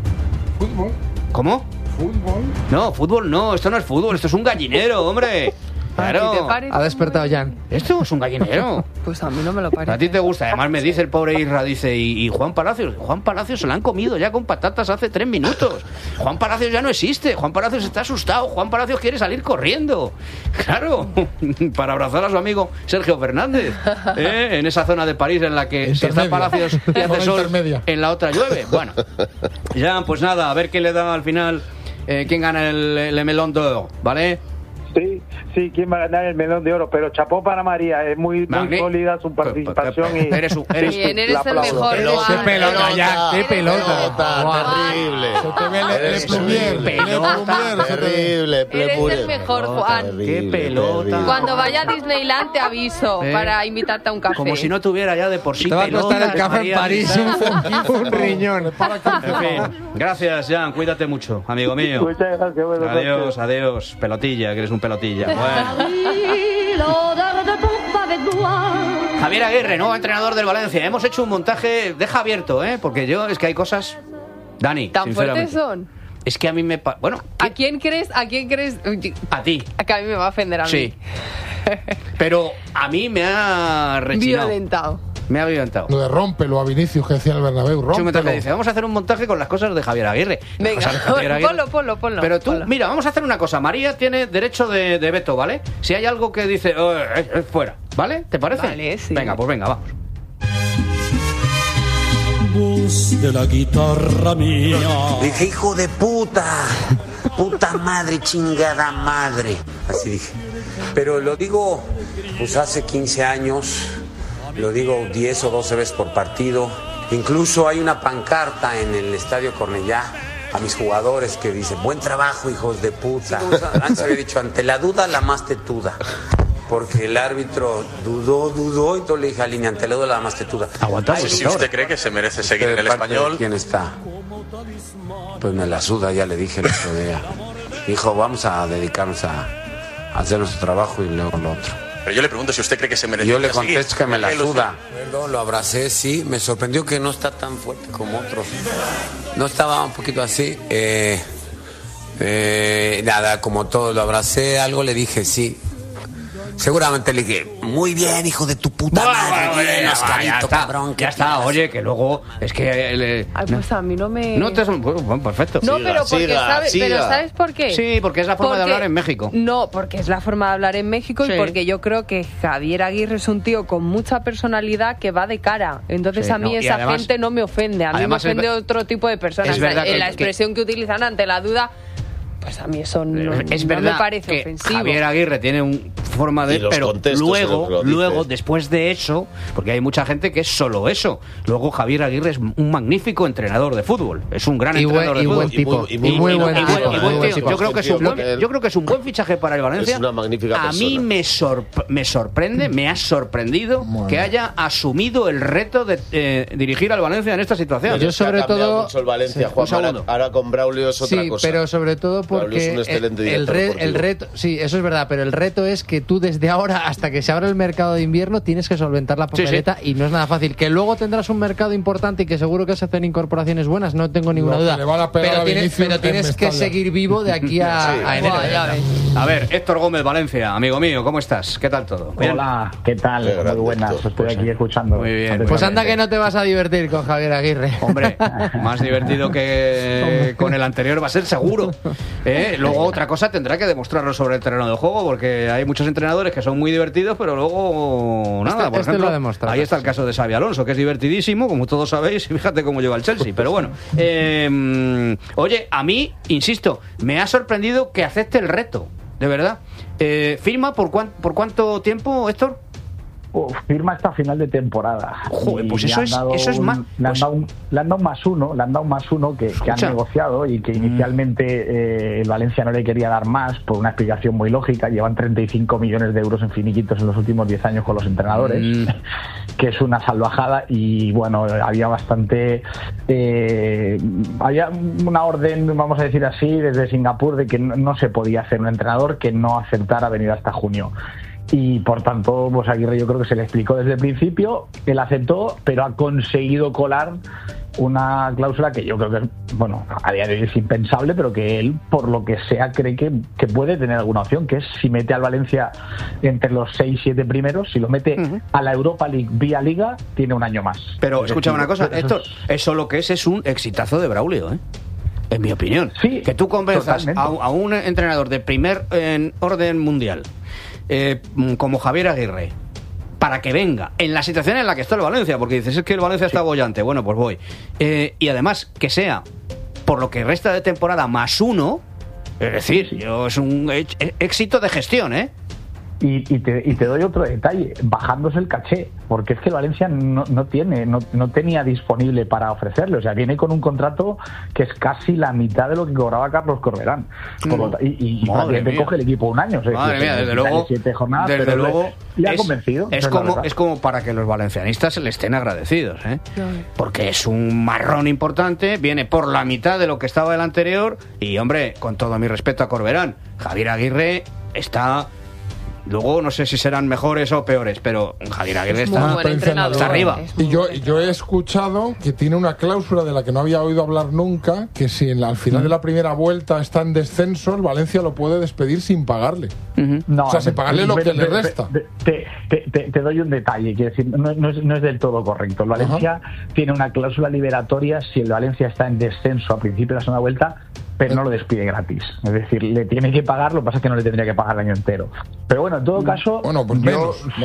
Fútbol, ¿Cómo? fútbol. No, fútbol no, esto no es fútbol, esto es un gallinero, hombre. ¿A ti te Claro. parece? Ha despertado Jan. Esto es un gallinero. Pues a mí no me lo parece. A ti te gusta, además me dice el pobre Isra, dice, y, y Juan Palacios, Juan Palacios se lo han comido ya con patatas hace tres minutos. Juan Palacios ya no existe, Juan Palacios está asustado, Juan Palacios quiere salir corriendo. Claro, para abrazar a su amigo Sergio Fernández, ¿eh? En esa zona de París en la que si está Intermedia. Palacios y hace Zona sol, intermedia. en la otra llueve. Bueno, ya, pues nada, a ver qué le da al final, eh, quién gana el, el Melón d'Or, ¿vale? Sí, sí, quién va a ganar el Melón de Oro, pero chapó para María, es muy, muy Magni- sólida su participación y Eres un- eres Bien, eres la el aplaudo. mejor, Pero- Juan. qué pelota, ya, qué pelota. Terrible. Se te ve le, Eres le plumier, un le pelota. plumier, se te ve. Terrible, Eres Plemure. el mejor, Juan. Terrible, Qué pelota. terrible. Cuando vaya a Disneyland te aviso ¿Eh? para invitarte a un café. Como si no tuviera ya de por sí Te va a costar el pelotas, café en María, París Lisa. un, un riñón. En fin, gracias, Jan. Cuídate mucho, amigo mío. Muchas gracias, buenas Adiós, noches. adiós. Pelotilla, que eres un pelotilla. Bueno. Javier Aguirre, nuevo entrenador del Valencia. Hemos hecho un montaje, deja abierto, ¿eh? Porque yo, es que hay cosas... Dani, ¿Tan fuertes sinceramente. son? Es que a mí me... pa- Bueno, ¿A quién crees? ¿A quién crees? Uy, a ti. que a mí me va a ofender a mí. Sí. Pero a mí me ha rechinado. Violentado. Me ha violentado. Lo de rómpelo a Vinicius que decía en el Bernabéu, Un montaje rómpelo. dice, vamos a hacer un montaje con las cosas de Javier Aguirre. Las Venga, cosas de Javier Aguirre. ponlo, ponlo, ponlo. Pero tú, ponlo. mira, vamos a hacer una cosa. María tiene derecho de, de veto, ¿vale? Si hay algo que dice, "Oh, eh, eh, fuera, ¿vale? ¿Te parece? Vale, sí. Venga, pues venga, vamos. Voz de la guitarra mía. Dije, hijo de puta, puta madre, chingada madre. Así dije. Pero lo digo, pues hace quince años, lo digo diez o doce veces por partido. Incluso hay una pancarta en el Estadio Cornellá a mis jugadores que dice, buen trabajo, hijos de puta. Antes había dicho, ante la duda, la más tetuda. porque el árbitro dudó, dudó y todo le dije a Línea, te le doy la más tetuda. Aguanta. Si usted cree que se merece seguir en el Español. ¿Quién está? Pues me la suda, ya le dije el otro día. Dijo, vamos a dedicarnos a, a hacer nuestro trabajo y luego lo otro. Pero yo le pregunto si usted cree que se merece. Yo le contesto que me la Déjelo suda. Perdón, lo abracé, sí. Me sorprendió que no está tan fuerte como otros. No estaba un poquito así. Eh, eh, nada, como todo, lo abracé, algo le dije, sí. Seguramente le dije, muy bien, hijo de tu puta Bueno, madre, bueno, bien, ya, Oscarito, ya está, cabrón. ya está, oye, que luego es que... Le, Ay, pues a mí no me... no te... Bueno, perfecto. No, Siga, pero porque siga, sabes, siga. pero ¿sabes por qué? Sí, porque es la forma Porque- de hablar en México. No, porque es la forma de hablar en México Sí. y porque yo creo que Javier Aguirre es un tío con mucha personalidad que va de cara. Entonces Sí, a mí no, y esa además- gente no me ofende. A mí me además es ofende ver- otro tipo de personas. es verdad O sea, que- la que- expresión que utilizan ante la duda, pues a mí eso no, Es no verdad me parece que ofensivo. Javier Aguirre tiene una forma de... Y los pero contextos en los que luego, lo dice. luego, después de eso, porque hay mucha gente que es solo eso, luego Javier Aguirre es un magnífico entrenador de fútbol. Es un gran Y buen- entrenador de y fútbol. buen tipo. Y muy- Y muy buen y tipo. buen- y muy buen buen tío. tipo. Yo creo que es un buen, yo creo que es un buen fichaje para el Valencia. Es una magnífica A mí persona. me, sorp- me sorprende, me ha sorprendido que haya asumido el reto de eh, dirigir al Valencia en esta situación. Yo sobre Ha cambiado todo- mucho el Valencia, Sí, Juan. un segundo. Ahora, ahora con Braulio es otra Sí, cosa. pero sobre todo Braulio porque es un excelente el, el director re- deportivo. el reto, sí, eso es verdad, pero el reto es que tú desde ahora hasta que se abra el mercado de invierno tienes que solventar la Sí, sí. papeleta y no es nada fácil. Que luego tendrás un mercado importante y que seguro que se hacen incorporaciones buenas, no tengo ninguna Lo que duda. le van a pegar Pero a tienes, Vinicius pero en tienes que Mestalla. seguir vivo de aquí a, Sí. a enero. Buah, ya ves. A ver, Héctor Gómez, Valencia, amigo mío, ¿cómo estás? ¿Qué tal todo? ¿Bien? Hola, ¿qué tal? Qué grande, Muy buenas, Héctor. estoy aquí escuchando. Muy bien. Pues anda que no te vas a divertir con Javier Aguirre. Hombre, más divertido que con el anterior va a ser seguro. ¿Eh? Luego otra cosa tendrá que demostrarlo sobre el terreno de juego, porque hay muchos entrenadores que son muy divertidos, pero luego nada. Este- por este ejemplo, lo ha demostrado. ahí está el caso de Xabi Alonso, que es divertidísimo, como todos sabéis, y fíjate cómo lleva el Chelsea. Pero bueno, eh, oye, a mí, insisto, me ha sorprendido que acepte el reto, de verdad. Eh, ¿Firma por, cuán- por cuánto tiempo, Héctor? Uf, firma hasta final de temporada. Joder, Y pues le eso han es- dado eso es un- más- Le han, pues- dado un, le han dado un más uno, le han dado un más uno que, que han Escucha. negociado y que inicialmente eh, el Valencia no le quería dar más por una explicación muy lógica. Llevan treinta y cinco millones de euros en finiquitos en los últimos diez años con los entrenadores, Mm. que es una salvajada y bueno, había bastante... eh, había una orden, vamos a decir así, desde Singapur de que no, no se podía hacer un entrenador que no aceptara venir hasta junio. Y por tanto, pues Aguirre yo creo que se le explicó desde el principio, él aceptó, pero ha conseguido colar una cláusula que yo creo que, bueno, a día de hoy es impensable, pero que él, por lo que sea, cree que, que puede tener alguna opción, que es si mete al Valencia entre los seis, siete primeros, si lo mete Ujú. a la Europa League vía Liga, tiene un año más. Pero Es escúchame decir, una cosa, eso Héctor, es- eso lo que es es un exitazo de Braulio, ¿eh? En mi opinión. Sí, que tú convenzas a, totalmente. a un entrenador de primer en orden mundial, eh, como Javier Aguirre, para que venga en la situación en la que está el Valencia, porque dices, es que el Valencia está bollante, bueno, pues voy. Eh, y además, que sea, por lo que resta de temporada, más uno, es decir, yo, es un éx- éxito de gestión, ¿eh? Y, y, te, y te doy otro detalle, bajándose el caché, porque es que el Valencia no, no tiene, no, no tenía disponible para ofrecerle, o sea, viene con un contrato que es casi la mitad de lo que cobraba Carlos Corberán. Por lo ta- y y, y Madre prácticamente mía. coge el equipo un año. O sea, Madre que mía, tiene desde luego, siete jornadas, desde pero le- luego le, ha es, convencido. es esa la como verdad. es como para que los valencianistas le estén agradecidos, ¿eh? Porque es un marrón importante, viene por la mitad de lo que estaba el anterior y hombre, con todo mi respeto a Corberán, Javier Aguirre está. Luego no sé si serán mejores o peores, pero Javier Aguirre Es está, muy buen entrenador. está arriba. Es Y muy yo, bueno. y yo he escuchado que tiene una cláusula de la que no había oído hablar nunca, que si en la- al final de la primera vuelta está en descenso, el Valencia lo puede despedir sin pagarle. No, O sea, sin pagarle lo que le resta. Te, te- te- te- te doy un detalle, quiero decir, no, no es, no es del todo correcto. El Valencia tiene una cláusula liberatoria si el Valencia está en descenso a principio de la segunda vuelta, pero no lo despide gratis. Es decir, le tiene que pagar, lo que pasa es que no le tendría que pagar el año entero. Pero bueno, en todo caso, Bueno, pues yo menos, sí,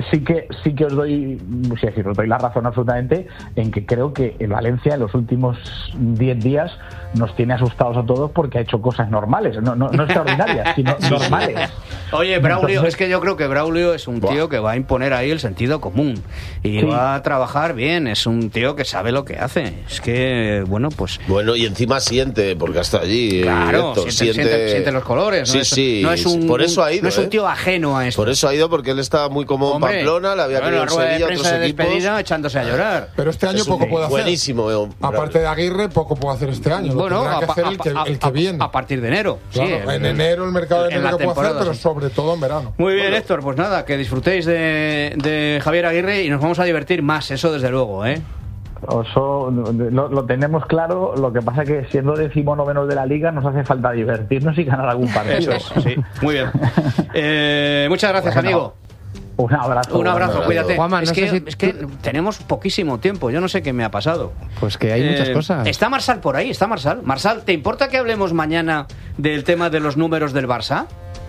sí que sí que os doy, sí, decir, os doy la razón absolutamente en que creo que el Valencia en los últimos diez días nos tiene asustados a todos porque ha hecho cosas normales, no, no, no extraordinarias, sino normales. Oye, Braulio, Entonces, es que yo creo que Braulio es un tío que va a imponer ahí el sentido común y sí. va a trabajar bien, es un tío que sabe lo que hace. Es que, bueno, pues... Bueno, y encima siente, porque hasta allí... Claro, Héctor, siente, siente, siente los colores. Sí, no es, sí, no es un, por eso ha ido, no es un ¿eh? tío ajeno a esto. Por eso ha ido, porque él estaba muy cómodo en Hombre, Pamplona, le había bueno, querido en la rueda de Sevilla, prensa otros de equipos... despedida echándose a llorar. Pero este año Es un poco puede hacer. buenísimo, eh, Aparte de Aguirre, poco puede hacer este año. Lo Bueno, tendrá que a, hacer a, el que, a, el que viene. a partir de enero. Claro, sí, en enero el mercado de en la enero que puede hacer, temporada, pero sí. sobre todo en verano. Muy bien, Héctor, pues nada, que disfrutéis de, de Javier Aguirre y nos vamos a divertir más, eso desde luego, ¿eh? Eso lo, lo tenemos claro, lo que pasa es que siendo decimonovenos de la Liga nos hace falta divertirnos y ganar algún partido. Eso es, sí, muy bien. Eh, muchas gracias, Bueno, amigo. Un abrazo. Un abrazo, bueno, cuídate. Juanma, es, no que, sé si es que tenemos poquísimo tiempo, yo no sé qué me ha pasado. Pues que hay Eh, muchas cosas. Está Marsal por ahí, está Marsal. Marsal, ¿te importa que hablemos mañana del tema de los números del Barça?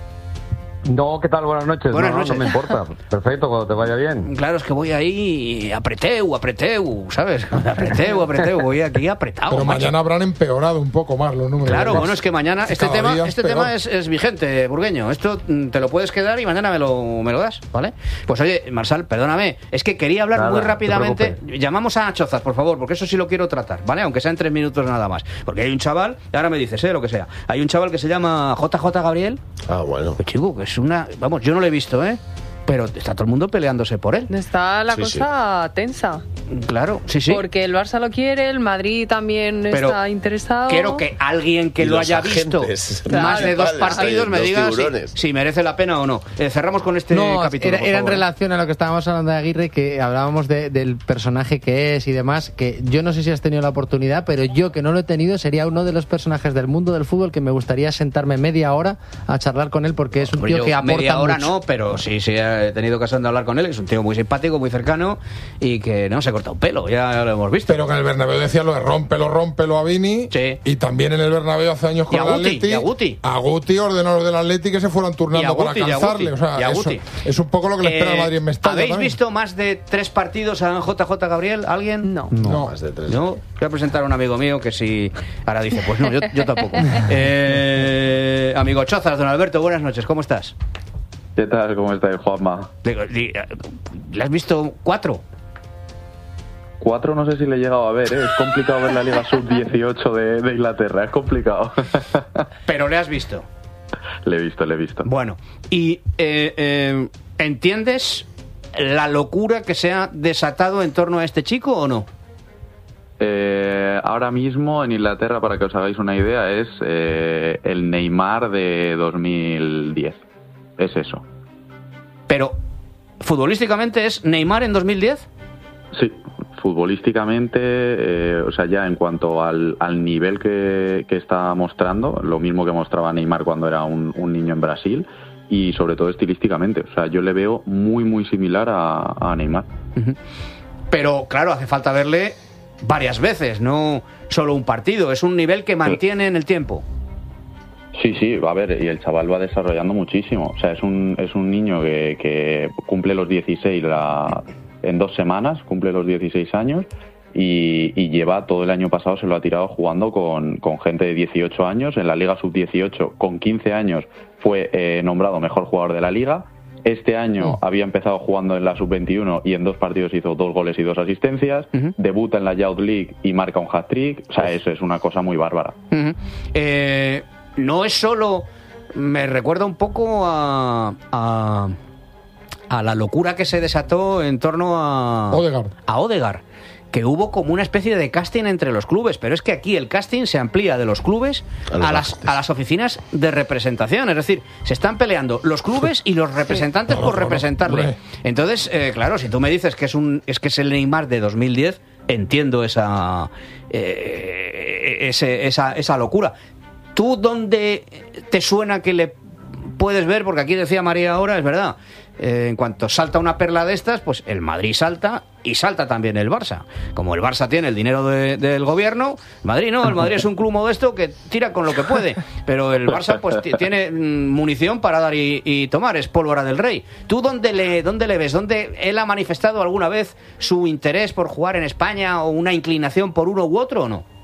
No, ¿qué tal? Buenas noches. Buenas no, noches. no me importa. Perfecto, cuando te vaya bien. Claro, es que voy ahí apreteu, apreteu, ¿sabes? Apreteu, apreteu, voy aquí apretado. Pero macho. mañana habrán empeorado un poco más los números. Claro, del bueno, Barça. es que mañana este Cada tema, día este peor. tema es, es vigente, Burgueño. Esto mm, te lo puedes quedar y mañana me lo, me lo das, ¿vale? Pues oye, Marsal, perdóname, es que quería hablar Nada, muy no te rápidamente. preocupes. Llamamos a Chozas, por favor, porque eso sí lo quiero tratar, ¿vale? Aunque sea en tres minutos nada más. Porque hay un chaval, y ahora me dices, ¿eh? Lo que sea. Hay un chaval que se llama J J Gabriel. Ah, bueno. Pues chico, que es una... Vamos, yo no lo he visto, ¿eh? Pero está todo el mundo peleándose por él. Está la Sí, cosa tensa. Claro, sí, sí. Porque el Barça lo quiere, el Madrid también Pero está interesado. Quiero que alguien que Y lo los haya visto agentes más de dos principales, partidos hay me dos diga si, tiburones. si merece la pena o no. Eh, cerramos con este No, capítulo. era, por era en favor. relación a lo que estábamos hablando de Aguirre, que hablábamos de- del personaje que es y demás, que yo no sé si has tenido la oportunidad, pero yo que no lo he tenido sería uno de los personajes del mundo del fútbol que me gustaría sentarme media hora a charlar con él, porque es un Hombre, tío yo que aporta media hora mucho. no, pero sí, sí he tenido ocasión de hablar con él. Es un tío muy simpático, muy cercano y que no se corta un pelo, ya lo hemos visto. Pero que en el Bernabéu decía lo de rómpelo, rómpelo a Vini. Sí. Y también en el Bernabéu hace años con Y a el Guti, Atleti. y a Guti. A Guti ordenó a los del Atleti que se fueran Y a turnando para Guti, y a alcanzarle. Guti, O sea, y a eso Guti. es un poco lo que le espera Eh, al Madrid en Mestalla. ¿Habéis también. visto más de tres partidos a J J Gabriel? ¿Alguien? No. No. Más de tres. Yo voy a presentar a un amigo mío que si ahora dice, pues no, yo, yo tampoco. Eh, amigo Chozas, don Alberto, buenas noches, ¿cómo estás? ¿Qué tal? ¿Cómo estáis, Juanma? Digo, di- ¿Le has visto cuatro? Cuatro no sé si le he llegado a ver, ¿eh? Es complicado ver la Liga sub dieciocho de, de Inglaterra, es complicado. Pero le has visto. Le he visto, le he visto. Bueno, y eh, eh, ¿entiendes la locura que se ha desatado en torno a este chico o no? Eh, ahora mismo en Inglaterra, para que os hagáis una idea, es eh, el Neymar de dos mil diez. Es eso. Pero, ¿futbolísticamente es Neymar en dos mil diez? Sí, futbolísticamente, eh, o sea, ya en cuanto al, al nivel que, que está mostrando, lo mismo que mostraba Neymar cuando era un, un niño en Brasil, y sobre todo estilísticamente. O sea, yo le veo muy, muy similar a, a Neymar. Uh-huh. Pero, claro, hace falta verle varias veces, no solo un partido. Es un nivel que mantiene en el tiempo. Sí, sí, va a ver, y el chaval va desarrollando muchísimo. O sea, es un, es un niño que, que cumple los dieciséis la, en dos semanas, cumple los dieciséis años y, y lleva todo el año pasado, se lo ha tirado jugando con, con gente de dieciocho años. En la Liga sub dieciocho, con quince años, fue eh, nombrado mejor jugador de la Liga. Este año uh. había empezado jugando en la sub veintiuno y en dos partidos hizo dos goles y dos asistencias. Uh-huh. Debuta en la Youth League y marca un hat-trick. O sea, eso es una cosa muy bárbara. Uh-huh. Eh... No es solo... Me recuerda un poco a, a, a la locura que se desató en torno a... Odegaard. A Odegaard. Que hubo como una especie de casting entre los clubes. Pero es que aquí el casting se amplía de los clubes a, a, las, a las oficinas de representación. Es decir, se están peleando los clubes y los representantes por representarle. Entonces, eh, claro, si tú me dices que es, un, es que es el Neymar de dos mil diez, entiendo esa, eh, ese, esa, esa locura. ¿Tú dónde te suena que le puedes ver? Porque aquí decía María ahora, es verdad, eh, en cuanto salta una perla de estas, pues el Madrid salta y salta también el Barça. Como el Barça tiene el dinero de, del gobierno, Madrid no, el Madrid es un club modesto que tira con lo que puede, pero el Barça pues t- tiene mm, munición para dar y, y tomar, es pólvora del rey. ¿Tú dónde le, dónde le ves? ¿Dónde él ha manifestado alguna vez su interés por jugar en España o una inclinación por uno u otro o no?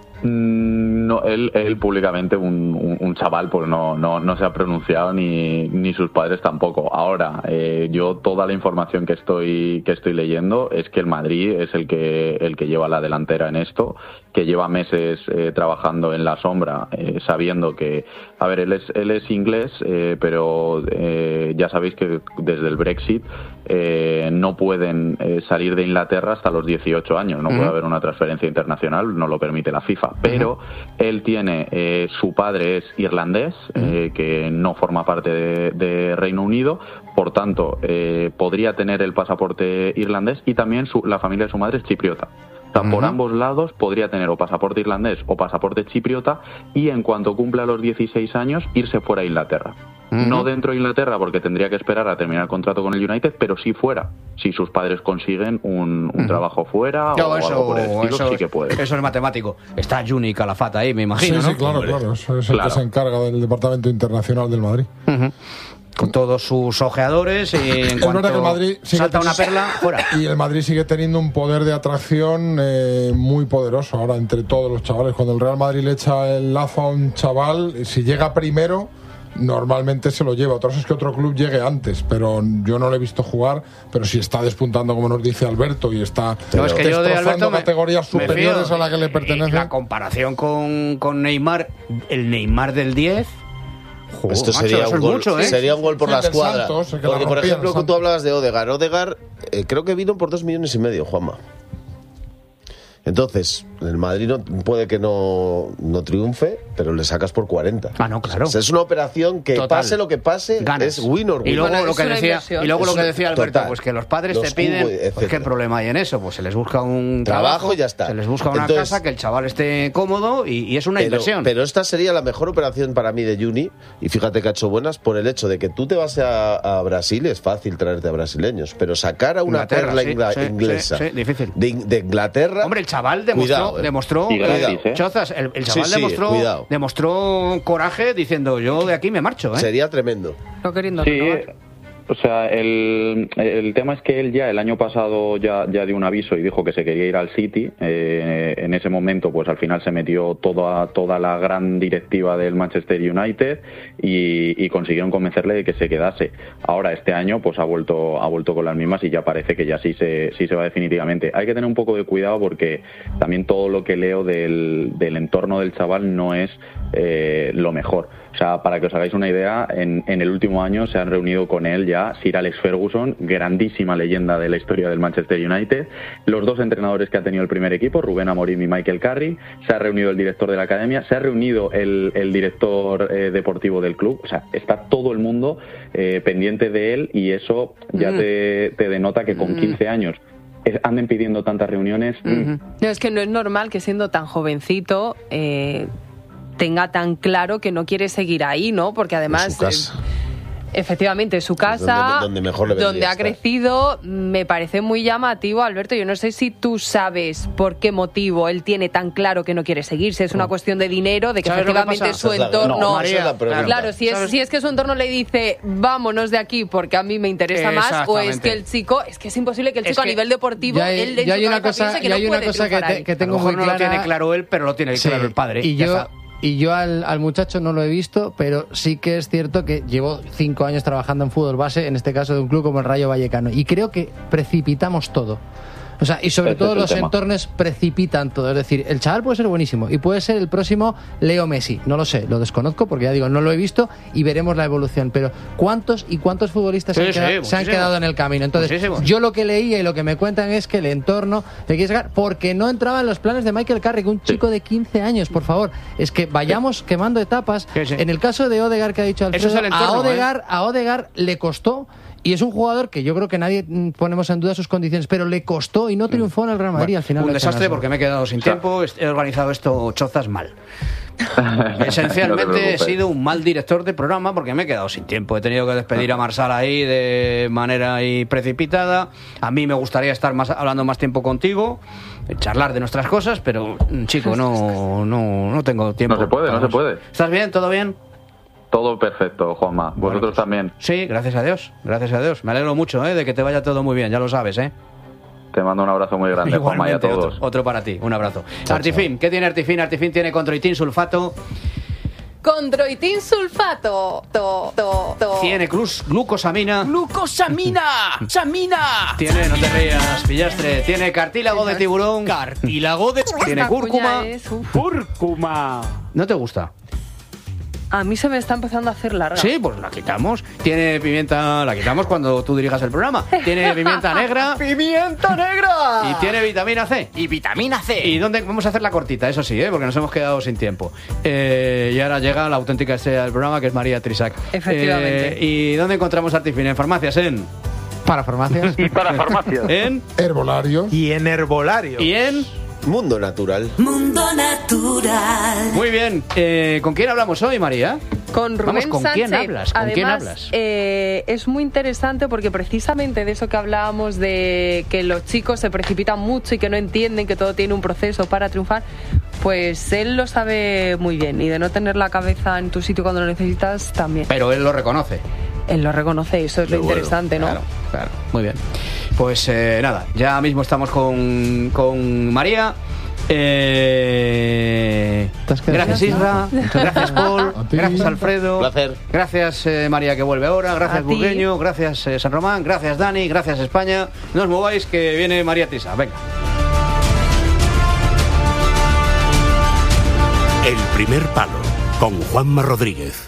No, él, él públicamente, un, un, un chaval, pues no, no, no se ha pronunciado ni, ni sus padres tampoco. Ahora, eh, yo toda la información que estoy que estoy leyendo es que el Madrid es el que el que lleva la delantera en esto, que lleva meses eh, trabajando en la sombra, eh, sabiendo que, a ver, él es él es inglés, eh, pero eh, ya sabéis que desde el Brexit eh, no pueden eh, salir de Inglaterra hasta los dieciocho años, no uh-huh. puede haber una transferencia internacional, no lo permite la FIFA. Pero él tiene, eh, su padre es irlandés, eh, que no forma parte de, de Reino Unido, por tanto, eh, podría tener el pasaporte irlandés y también su, la familia de su madre es chipriota. O sea, uh-huh. por ambos lados podría tener o pasaporte irlandés o pasaporte chipriota y en cuanto cumpla los dieciséis años irse fuera a Inglaterra. Uh-huh. No dentro de Inglaterra porque tendría que esperar a terminar el contrato con el United, pero sí fuera. Si sus padres consiguen un, un uh-huh. trabajo fuera no, o eso, algo por el estilo, eso, sí que puede. Eso es matemático. Está Juni Calafata ahí, me imagino, sí, ¿no? Sí, claro, claro. Eso es el claro. que se encarga del Departamento Internacional del Madrid. Uh-huh. Con todos sus ojeadores y en cuanto que el Madrid salta una perla, fuera. Y el Madrid sigue teniendo un poder de atracción eh, muy poderoso ahora entre todos los chavales. Cuando el Real Madrid le echa el lazo a un chaval, si llega primero, normalmente se lo lleva. Otra cosa es que otro club llegue antes, pero yo no lo he visto jugar, pero si está despuntando, como nos dice Alberto, y está no, es que yo de Alberto categorías me, superiores me a la que le pertenece. La comparación con, con Neymar, el Neymar del diez... Oh, Esto macho, sería, un gol, mucho, ¿eh? sería un gol por sí, la escuadra. Santos, porque, por ejemplo, tú hablabas de Odegaard. Odegaard eh, creo que vino por dos millones y medio, Juanma. Entonces, el Madrid no, puede que no, no triunfe, pero le sacas por cuarenta. Ah, no, claro. O sea, es una operación que Total. pase lo que pase, Ganas. es win or win. Y luego bueno, lo que decía, y luego lo que decía Alberto, Total. pues que los padres los te piden, cubos, pues qué problema hay en eso, pues se les busca un trabajo, trabajo y ya está. Se les busca una Entonces, casa, que el chaval esté cómodo y, y es una pero, inversión. Pero esta sería la mejor operación para mí de Juni, y fíjate que ha hecho buenas por el hecho de que tú te vas a, a Brasil, es fácil traerte a brasileños, pero sacar a una Inglaterra, perla sí, ingla, sí, inglesa sí, sí, difícil. De, de Inglaterra. Hombre, el chaval demostró, cuidado, eh. demostró gratis, ¿eh? Chozas, el, el chaval sí, sí, demostró, cuidado. demostró coraje diciendo yo de aquí me marcho, ¿eh? Sería tremendo. No queriendo sí, renovar. O sea, el, el tema es que él ya el año pasado ya, ya dio un aviso y dijo que se quería ir al City. Eh, en ese momento, pues al final se metió toda, toda la gran directiva del Manchester United y, y consiguieron convencerle de que se quedase. Ahora, este año, pues ha vuelto, ha vuelto con las mismas y ya parece que ya sí se, sí se va definitivamente. Hay que tener un poco de cuidado porque también todo lo que leo del, del entorno del chaval no es eh, lo mejor. O sea, para que os hagáis una idea, en, en el último año se han reunido con él ya Sir Alex Ferguson, grandísima leyenda de la historia del Manchester United, los dos entrenadores que ha tenido el primer equipo, Rubén Amorim y Michael Carrick, se ha reunido el director de la academia, se ha reunido el, el director eh, deportivo del club, o sea, está todo el mundo eh, pendiente de él y eso ya mm. te, te denota que con quince años anden pidiendo tantas reuniones. Mm. No, es que no es normal que siendo tan jovencito... Eh... tenga tan claro que no quiere seguir ahí, ¿no? Porque además... Efectivamente, su casa, donde, donde, mejor le donde ha crecido, me parece muy llamativo, Alberto. Yo no sé si tú sabes por qué motivo él tiene tan claro que no quiere seguir. Si es una cuestión de dinero, de que efectivamente su entorno... No, María, claro, si es, si es que su entorno le dice vámonos de aquí porque a mí me interesa más, o es que el chico... Es que es imposible que el chico a nivel deportivo... Ya hay, él en ya su hay una cosa, que ya no hay una puede cosa que, te, que tengo a lo mejor muy no clara. lo tiene claro él, pero lo tiene Sí, claro el padre. Y yo... Y yo al, al muchacho no lo he visto, pero sí que es cierto que llevo cinco años trabajando en fútbol base, en este caso de un club como el Rayo Vallecano, y creo que precipitamos todo. O sea, y sobre Este todo los tema. entornos precipitan todo. Es decir, el chaval puede ser buenísimo y puede ser el próximo Leo Messi. No lo sé, lo desconozco porque ya digo, no lo he visto y veremos la evolución. Pero ¿cuántos y cuántos futbolistas sí, se, han sí, quedado, se han quedado en el camino? Entonces, muchísimo. Yo lo que leía y lo que me cuentan es que el entorno le quiere sacar porque no entraba en los planes de Michael Carrick, un chico de quince años, por favor. Es que vayamos sí. quemando etapas. Sí, sí. En el caso de Odegaard que ha dicho Alfredo, es entorno, a, Odegaard, ¿eh? a Odegaard le costó. Y es un jugador que yo creo que nadie ponemos en duda sus condiciones, pero le costó y no triunfó en el Real Madrid. Bueno, al final un desastre porque me he quedado sin tiempo, he organizado esto Chozas mal. Esencialmente No he sido un mal director de programa porque me he quedado sin tiempo. He tenido que despedir a Marsal ahí de manera ahí precipitada. A mí me gustaría estar más, hablando más tiempo contigo, charlar de nuestras cosas, pero chico, no, no, no tengo tiempo. No se puede, no se puede. ¿Estás bien? ¿Todo bien? Todo perfecto, Juanma. Vosotros Bueno, pues, también. Sí, gracias a Dios, gracias a Dios. Me alegro mucho, ¿eh? De que te vaya todo muy bien, ya lo sabes, ¿eh? Te mando un abrazo muy grande, Juanma, y a todos. Otro, otro para ti, un abrazo. Chao, Artifin, chao. ¿Qué tiene Artifin? Artifin tiene Condroitin sulfato. Condroitin sulfato. To, to, to. Tiene glus, glucosamina. ¡Glucosamina! ¡Samina! Tiene, no te rías, pillastre. Tiene cartílago de tiburón. Cartílago de... Tiene cúrcuma. ¡Cúrcuma! ¿No te gusta? A mí se me está empezando a hacer larga. Sí, pues la quitamos. Tiene pimienta, la quitamos cuando tú dirijas el programa. Tiene pimienta negra. ¡Pimienta negra! Y tiene vitamina C. Y vitamina C. ¿Y dónde vamos a hacer la cortita? Eso sí, ¿eh? Porque nos hemos quedado sin tiempo. Eh, y ahora llega la auténtica estrella del programa, que es María Trisac. Efectivamente. Eh, ¿Y dónde encontramos Artifin? En farmacias, en... Para farmacias. Y para farmacias. En... Herbolarios. Y en herbolarios. Y en... Mundo Natural. Mundo Natural. Muy bien. Eh, ¿Con quién hablamos hoy, María? Con Rubén Vamos, ¿con Sánchez. quién hablas? ¿Con Además, quién hablas? Eh, es muy interesante porque precisamente de eso que hablábamos, de que los chicos se precipitan mucho y que no entienden que todo tiene un proceso para triunfar, pues él lo sabe muy bien. Y de no tener la cabeza en tu sitio cuando lo necesitas, también. Pero él lo reconoce. Él lo reconoce, eso es lo Bueno, interesante, ¿no? Claro, claro. Muy bien. Pues eh, nada, ya mismo estamos con, con María. Eh, gracias, Isra. Gracias, Paul. Gracias, Alfredo. Placer. Gracias, eh, María, que vuelve ahora. Gracias, Burgueño. Gracias, eh, San Román. Gracias, Dani. Gracias, España. No os mováis, que viene María Tisa. Venga. El primer palo, con Juanma Rodríguez.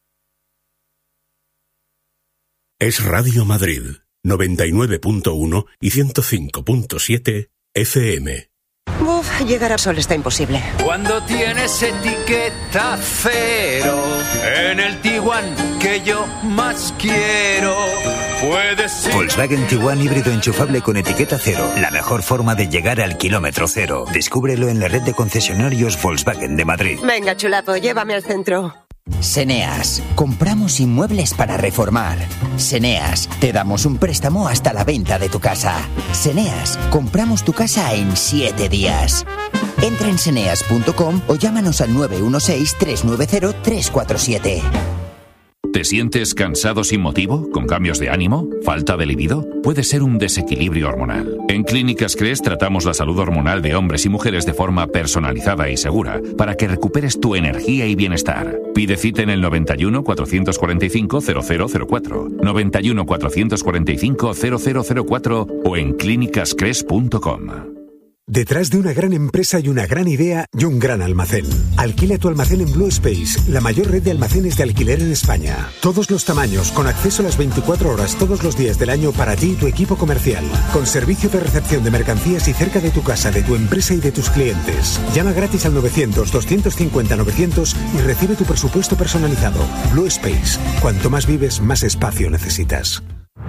Es Radio Madrid, noventa y nueve punto uno y ciento cinco punto siete F M. Uf, llegar al sol está imposible. Cuando tienes etiqueta cero en el Tiguan que yo más quiero, puedes ser... Volkswagen Tiguan híbrido enchufable con etiqueta cero. La mejor forma de llegar al kilómetro cero. Descúbrelo en la red de concesionarios Volkswagen de Madrid. Venga, chulapo, llévame al centro. Seneas, compramos inmuebles para reformar. Seneas, te damos un préstamo hasta la venta de tu casa. Seneas, compramos tu casa en siete días. Entra en seneas punto com o llámanos al nueve uno seis, tres nueve cero, tres cuatro siete. ¿Te sientes cansado sin motivo? ¿Con cambios de ánimo? ¿Falta de libido? Puede ser un desequilibrio hormonal. En Clínicas Cres tratamos la salud hormonal de hombres y mujeres de forma personalizada y segura para que recuperes tu energía y bienestar. Pide cita en el noventa y uno, cuatrocientos cuarenta y cinco, cero cero cero cuatro, noventa y uno, cuatrocientos cuarenta y cinco, cero cero cero cuatro o en clínicas cres punto com. Detrás de una gran empresa y una gran idea y un gran almacén. Alquila tu almacén en Blue Space, la mayor red de almacenes de alquiler en España. Todos los tamaños, con acceso a las veinticuatro horas todos los días del año para ti y tu equipo comercial. Con servicio de recepción de mercancías y cerca de tu casa, de tu empresa y de tus clientes. Llama gratis al novecientos, doscientos cincuenta, novecientos y recibe tu presupuesto personalizado. Blue Space. Cuanto más vives, más espacio necesitas.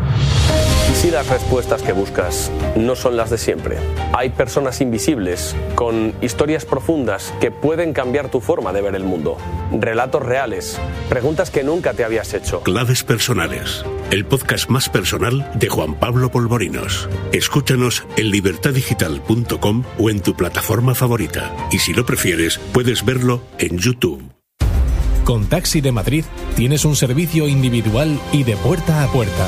¿Y si las respuestas que buscas no son las de siempre? Hay personas invisibles con historias profundas que pueden cambiar tu forma de ver el mundo. Relatos reales, preguntas que nunca te habías hecho. Claves personales, el podcast más personal de Juan Pablo Polvorinos. Escúchanos en libertad digital punto com o en tu plataforma favorita. Y si lo prefieres, puedes verlo en YouTube. Con Taxi de Madrid tienes un servicio individual y de puerta a puerta.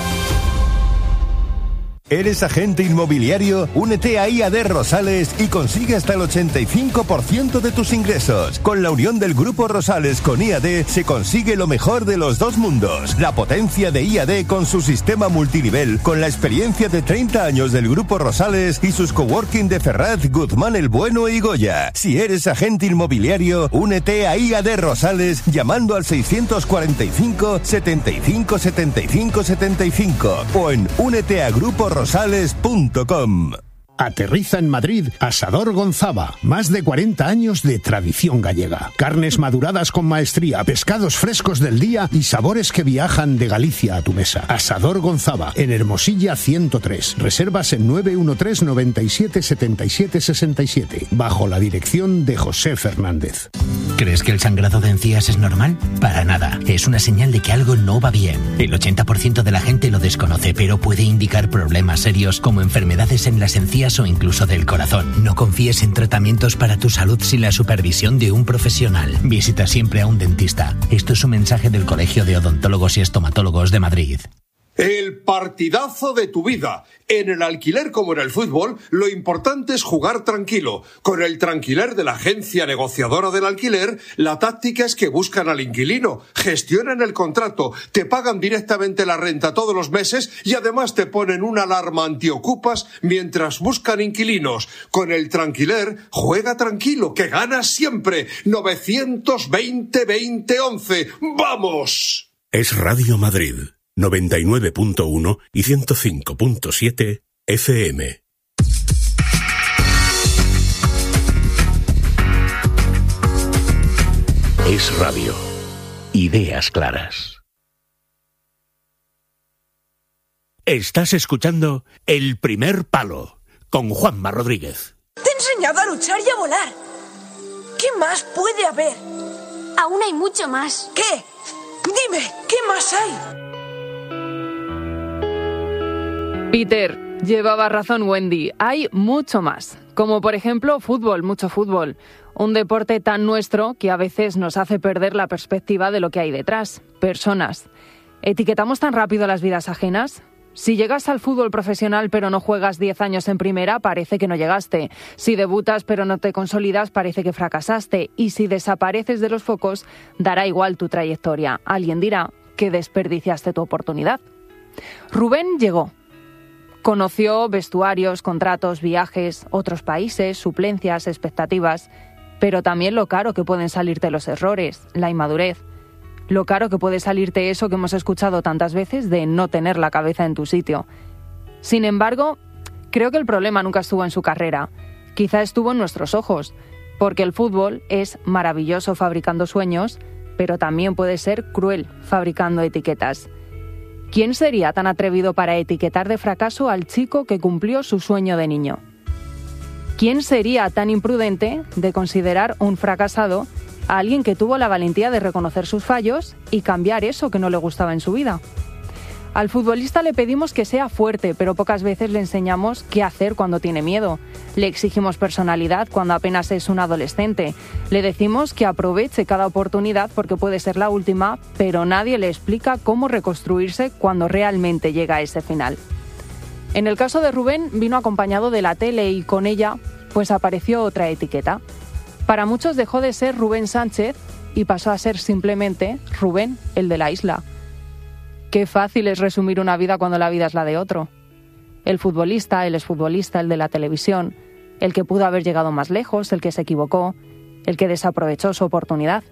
¿Eres agente inmobiliario? Únete a I A D Rosales y consigue hasta el ochenta y cinco por ciento de tus ingresos. Con la unión del Grupo Rosales con I A D se consigue lo mejor de los dos mundos. La potencia de I A D con su sistema multinivel, con la experiencia de treinta años del Grupo Rosales y sus coworking de Ferraz, Guzmán el Bueno y Goya. Si eres agente inmobiliario, únete a I A D Rosales llamando al seiscientos cuarenta y cinco, setenta y cinco, setenta y cinco, setenta y cinco o en únete a grupo rosales punto com. Aterriza en Madrid Asador Gonzava. Más de cuarenta años de tradición gallega. Carnes maduradas con maestría, pescados frescos del día y sabores que viajan de Galicia a tu mesa. Asador Gonzava, en Hermosilla ciento tres. Reservas en nueve uno tres, noventa y siete, setenta y siete, sesenta y siete. Bajo la dirección de José Fernández. ¿Crees que el sangrado de encías es normal? Para nada. Es una señal de que algo no va bien. El ochenta por ciento de la gente lo desconoce, pero puede indicar problemas serios como enfermedades en las encías o incluso del corazón. No confíes en tratamientos para tu salud sin la supervisión de un profesional. Visita siempre a un dentista. Esto es un mensaje del Colegio de Odontólogos y Estomatólogos de Madrid. El partidazo de tu vida. En el alquiler como en el fútbol, lo importante es jugar tranquilo. Con el Tranquiler de la agencia negociadora del alquiler, la táctica es que buscan al inquilino, gestionan el contrato, te pagan directamente la renta todos los meses y además te ponen una alarma antiocupas mientras buscan inquilinos. Con el Tranquiler, juega tranquilo, que ganas siempre. novecientos veinte, veinte, once. ¡Vamos! Es Radio Madrid. noventa y nueve punto uno y ciento cinco punto siete F M. Es radio. Ideas claras. Estás escuchando El Primer Palo con Juanma Rodríguez. Te he enseñado a luchar y a volar. ¿Qué más puede haber? Aún hay mucho más. ¿Qué? Dime, ¿qué más hay? Peter, llevaba razón Wendy, hay mucho más, como por ejemplo fútbol, mucho fútbol, un deporte tan nuestro que a veces nos hace perder la perspectiva de lo que hay detrás, personas. ¿Etiquetamos tan rápido las vidas ajenas? Si llegas al fútbol profesional pero no juegas diez años en primera, parece que no llegaste. Si debutas pero no te consolidas, parece que fracasaste. Y si desapareces de los focos, dará igual tu trayectoria. Alguien dirá que desperdiciaste tu oportunidad. Rubén llegó. Conoció vestuarios, contratos, viajes, otros países, suplencias, expectativas, pero también lo caro que pueden salirte los errores, la inmadurez, lo caro que puede salirte eso que hemos escuchado tantas veces de no tener la cabeza en tu sitio. Sin embargo, creo que el problema nunca estuvo en su carrera, quizá estuvo en nuestros ojos, porque el fútbol es maravilloso fabricando sueños, pero también puede ser cruel fabricando etiquetas. ¿Quién sería tan atrevido para etiquetar de fracaso al chico que cumplió su sueño de niño? ¿Quién sería tan imprudente de considerar un fracasado a alguien que tuvo la valentía de reconocer sus fallos y cambiar eso que no le gustaba en su vida? Al futbolista le pedimos que sea fuerte, pero pocas veces le enseñamos qué hacer cuando tiene miedo. Le exigimos personalidad cuando apenas es un adolescente. Le decimos que aproveche cada oportunidad porque puede ser la última, pero nadie le explica cómo reconstruirse cuando realmente llega a ese final. En el caso de Rubén, vino acompañado de la tele y con ella, pues apareció otra etiqueta. Para muchos dejó de ser Rubén Sánchez y pasó a ser simplemente Rubén, el de la isla. Qué fácil es resumir una vida cuando la vida es la de otro. El futbolista, el exfutbolista, el de la televisión, el que pudo haber llegado más lejos, el que se equivocó, el que desaprovechó su oportunidad.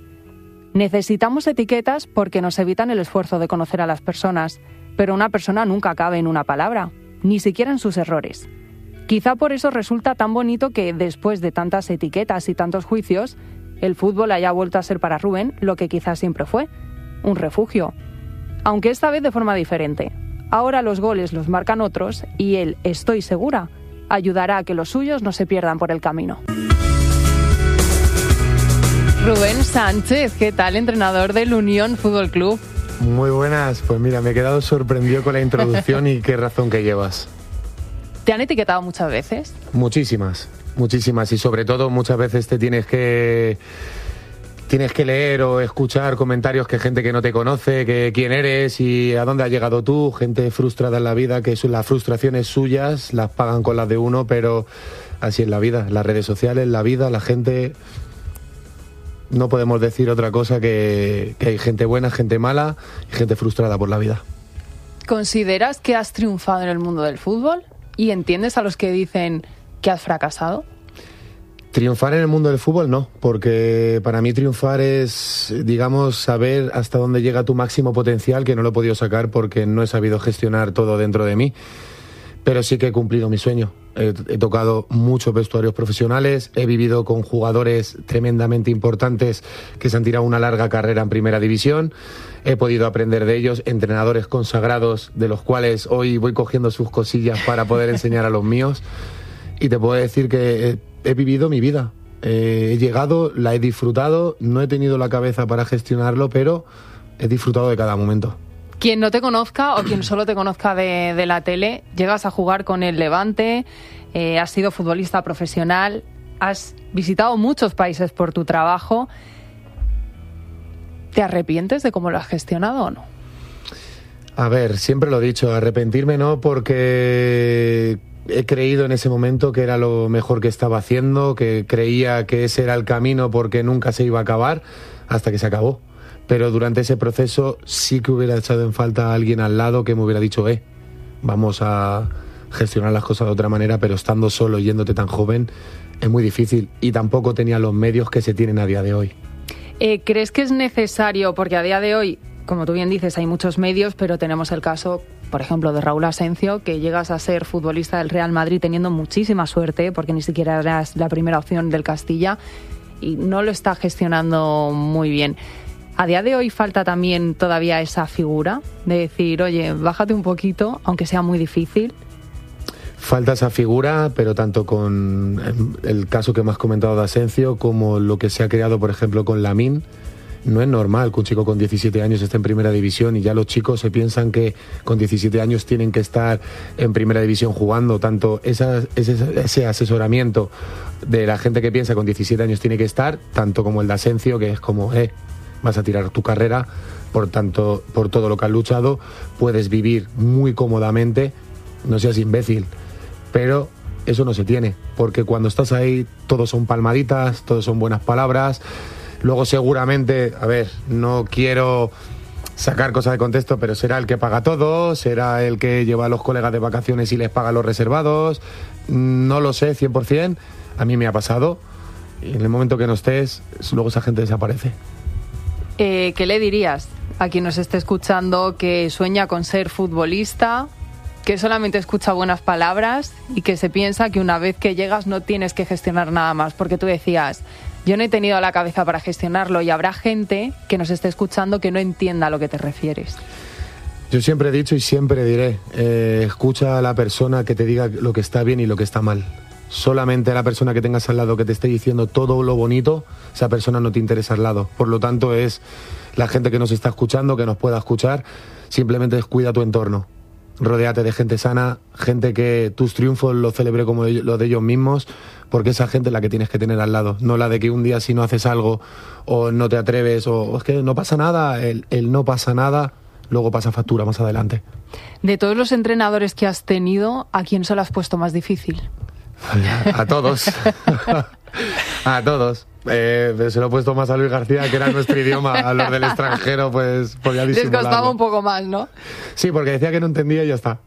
Necesitamos etiquetas porque nos evitan el esfuerzo de conocer a las personas, pero una persona nunca cabe en una palabra, ni siquiera en sus errores. Quizá por eso resulta tan bonito que, después de tantas etiquetas y tantos juicios, el fútbol haya vuelto a ser para Rubén lo que quizás siempre fue, un refugio. Aunque esta vez de forma diferente. Ahora los goles los marcan otros y él, estoy segura, ayudará a que los suyos no se pierdan por el camino. Rubén Sánchez, ¿qué tal, entrenador del Unión Fútbol Club? Muy buenas, pues mira, me he quedado sorprendido con la introducción y qué razón que llevas. ¿Te han etiquetado muchas veces? Muchísimas, muchísimas y sobre todo muchas veces te tienes que... Tienes que leer o escuchar comentarios que gente que no te conoce, que quién eres y a dónde has llegado tú, gente frustrada en la vida, que las frustraciones suyas las pagan con las de uno, pero así es la vida, las redes sociales, la vida, la gente... No podemos decir otra cosa que, que hay gente buena, gente mala y gente frustrada por la vida. ¿Consideras que has triunfado en el mundo del fútbol? ¿Y entiendes a los que dicen que has fracasado? Triunfar en el mundo del fútbol no, porque para mí triunfar es, digamos, saber hasta dónde llega tu máximo potencial, que no lo he podido sacar porque no he sabido gestionar todo dentro de mí, pero sí que he cumplido mi sueño. he, he tocado muchos vestuarios profesionales, he vivido con jugadores tremendamente importantes que se han tirado una larga carrera en primera división, he podido aprender de ellos, entrenadores consagrados de los cuales hoy voy cogiendo sus cosillas para poder enseñar a los míos, y te puedo decir que he, he vivido mi vida. Eh, he llegado, la he disfrutado, no he tenido la cabeza para gestionarlo, pero he disfrutado de cada momento. Quien no te conozca o quien solo te conozca de, de la tele, llegas a jugar con el Levante, eh, has sido futbolista profesional, has visitado muchos países por tu trabajo. ¿Te arrepientes de cómo lo has gestionado o no? A ver, siempre lo he dicho, arrepentirme no, porque he creído en ese momento que era lo mejor que estaba haciendo, que creía que ese era el camino porque nunca se iba a acabar, hasta que se acabó. Pero durante ese proceso sí que hubiera echado en falta a alguien al lado que me hubiera dicho, eh, vamos a gestionar las cosas de otra manera, pero estando solo, yéndote tan joven, es muy difícil. Y tampoco tenía los medios que se tienen a día de hoy. Eh, ¿Crees que es necesario? Porque a día de hoy, como tú bien dices, hay muchos medios, pero tenemos el caso, por ejemplo, de Raúl Asencio, que llegas a ser futbolista del Real Madrid teniendo muchísima suerte, porque ni siquiera eras la primera opción del Castilla, y no lo está gestionando muy bien. ¿A día de hoy falta también todavía esa figura de decir, oye, bájate un poquito, aunque sea muy difícil? Falta esa figura, pero tanto con el caso que me has comentado de Asencio como lo que se ha creado, por ejemplo, con Lamine. No es normal que un chico con diecisiete años esté en primera división, y ya los chicos se piensan que con diecisiete años tienen que estar en primera división jugando. Tanto esa, ese, ese asesoramiento de la gente que piensa con diecisiete años tiene que estar, tanto como el de Asencio, que es como, eh, vas a tirar tu carrera, por tanto, por todo lo que has luchado, puedes vivir muy cómodamente, no seas imbécil, pero eso no se tiene, porque cuando estás ahí todos son palmaditas, todos son buenas palabras. Luego seguramente, a ver, no quiero sacar cosas de contexto, pero será el que paga todo, será el que lleva a los colegas de vacaciones y les paga los reservados, no lo sé cien por ciento, a mí me ha pasado, y en el momento que no estés, luego esa gente desaparece. Eh, ¿Qué le dirías a quien nos esté escuchando que sueña con ser futbolista, que solamente escucha buenas palabras y que se piensa que una vez que llegas no tienes que gestionar nada más? Porque tú decías, yo no he tenido la cabeza para gestionarlo, y habrá gente que nos esté escuchando que no entienda a lo que te refieres. Yo siempre he dicho y siempre diré, eh, escucha a la persona que te diga lo que está bien y lo que está mal. Solamente a la persona que tengas al lado que te esté diciendo todo lo bonito, esa persona no te interesa al lado. Por lo tanto, es la gente que nos está escuchando, que nos pueda escuchar, simplemente descuida tu entorno. Rodéate de gente sana, gente que tus triunfos los celebre como los de ellos mismos, porque esa gente es la que tienes que tener al lado, no la de que un día si no haces algo o no te atreves o es que no pasa nada, el, el no pasa nada luego pasa factura más adelante. De todos los entrenadores que has tenido, ¿a quién se lo has puesto más difícil? A todos. A todos. Eh, se lo he puesto más a Luis García, que era nuestro idioma. A los del extranjero, pues podía disimularlo. Les costaba un poco más, ¿no? Sí, porque decía que no entendía y ya está.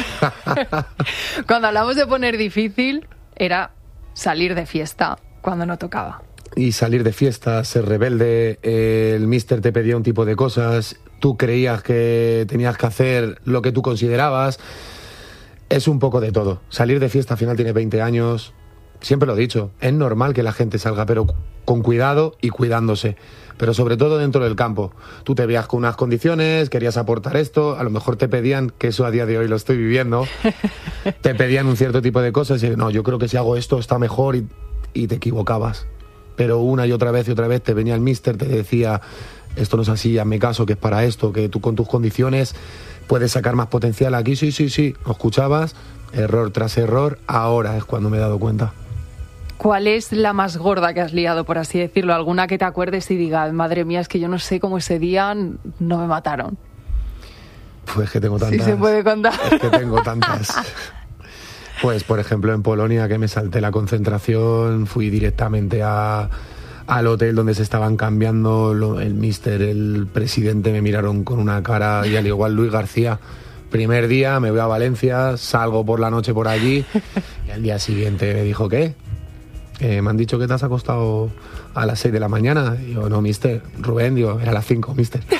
Cuando hablamos de poner difícil, era salir de fiesta cuando no tocaba. Y salir de fiesta, ser rebelde, eh, el míster te pedía un tipo de cosas, tú creías que tenías que hacer lo que tú considerabas. Es un poco de todo. Salir de fiesta, al final tienes veinte años, siempre lo he dicho, es normal que la gente salga, pero con cuidado y cuidándose. Pero sobre todo dentro del campo. Tú te veías con unas condiciones, querías aportar esto, a lo mejor te pedían, que eso a día de hoy lo estoy viviendo, te pedían un cierto tipo de cosas y no, yo creo que si hago esto está mejor, y, y te equivocabas. Pero una y otra vez y otra vez te venía el míster, te decía, esto no es así, hazme caso, que es para esto, que tú con tus condiciones puedes sacar más potencial aquí, sí, sí, sí. Lo escuchabas, error tras error, ahora es cuando me he dado cuenta. ¿Cuál es la más gorda que has liado, por así decirlo? ¿Alguna que te acuerdes y digas, madre mía, es que yo no sé cómo ese día no me mataron? Pues que tengo tantas. Sí se puede contar. Es que tengo tantas. Pues, por ejemplo, en Polonia, que me salté la concentración, fui directamente a... al hotel donde se estaban cambiando, lo, el míster, el presidente me miraron con una cara, y al igual Luis García. Primer día me voy a Valencia, salgo por la noche por allí, y al día siguiente me dijo, ¿qué? Eh, me han dicho que te has acostado a las seis de la mañana. Y yo, no, míster, Rubén, digo, era a las cinco, míster.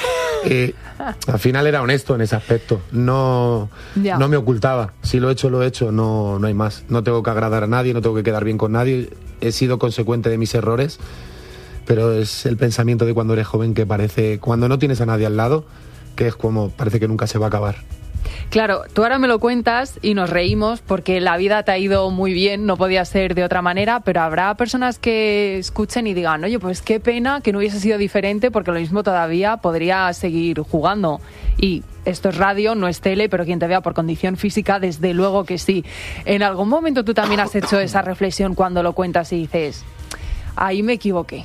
Eh, al final era honesto en ese aspecto. No, Ya. no me ocultaba. Si lo he hecho, lo he hecho. No, no hay más. No tengo que agradar a nadie, no tengo que quedar bien con nadie. He sido consecuente de mis errores, pero es el pensamiento de cuando eres joven que parece, cuando no tienes a nadie al lado, que es como, parece que nunca se va a acabar. Claro, tú ahora me lo cuentas y nos reímos porque la vida te ha ido muy bien, no podía ser de otra manera, pero habrá personas que escuchen y digan, oye, pues qué pena que no hubiese sido diferente porque lo mismo todavía podría seguir jugando. Y esto es radio, no es tele, pero quien te vea por condición física, desde luego que sí. ¿En algún momento tú también has hecho esa reflexión cuando lo cuentas y dices, ahí me equivoqué?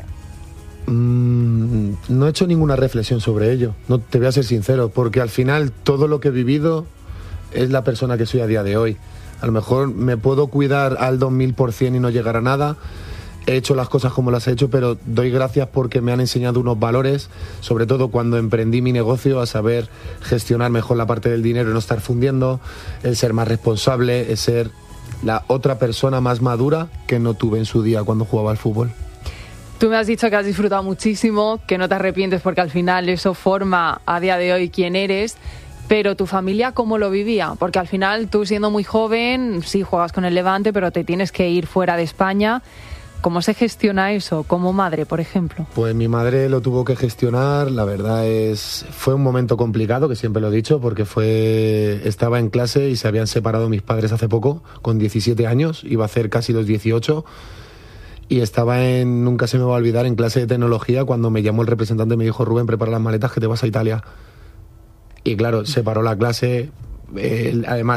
Mm, no he hecho ninguna reflexión sobre ello, no te voy a ser sincero, porque al final todo lo que he vivido es la persona que soy a día de hoy. A lo mejor me puedo cuidar al dos mil por ciento y no llegar a nada. He hecho las cosas como las he hecho, pero doy gracias porque me han enseñado unos valores, sobre todo cuando emprendí mi negocio, a saber gestionar mejor la parte del dinero y no estar fundiendo, el ser más responsable, el ser la otra persona más madura que no tuve en su día cuando jugaba al fútbol. Tú me has dicho que has disfrutado muchísimo, que no te arrepientes porque al final eso forma a día de hoy quién eres, pero tu familia, ¿cómo lo vivía? Porque al final tú siendo muy joven, sí juegas con el Levante, pero te tienes que ir fuera de España. ¿Cómo se gestiona eso como madre, por ejemplo? Pues mi madre lo tuvo que gestionar, la verdad es, fue un momento complicado, que siempre lo he dicho, porque fue, estaba en clase y se habían separado mis padres hace poco, con diecisiete años, iba a hacer casi los dieciocho, y estaba en, nunca se me va a olvidar, en clase de tecnología, cuando me llamó el representante y me dijo, Rubén, prepara las maletas que te vas a Italia. Y claro, se paró la clase, eh, además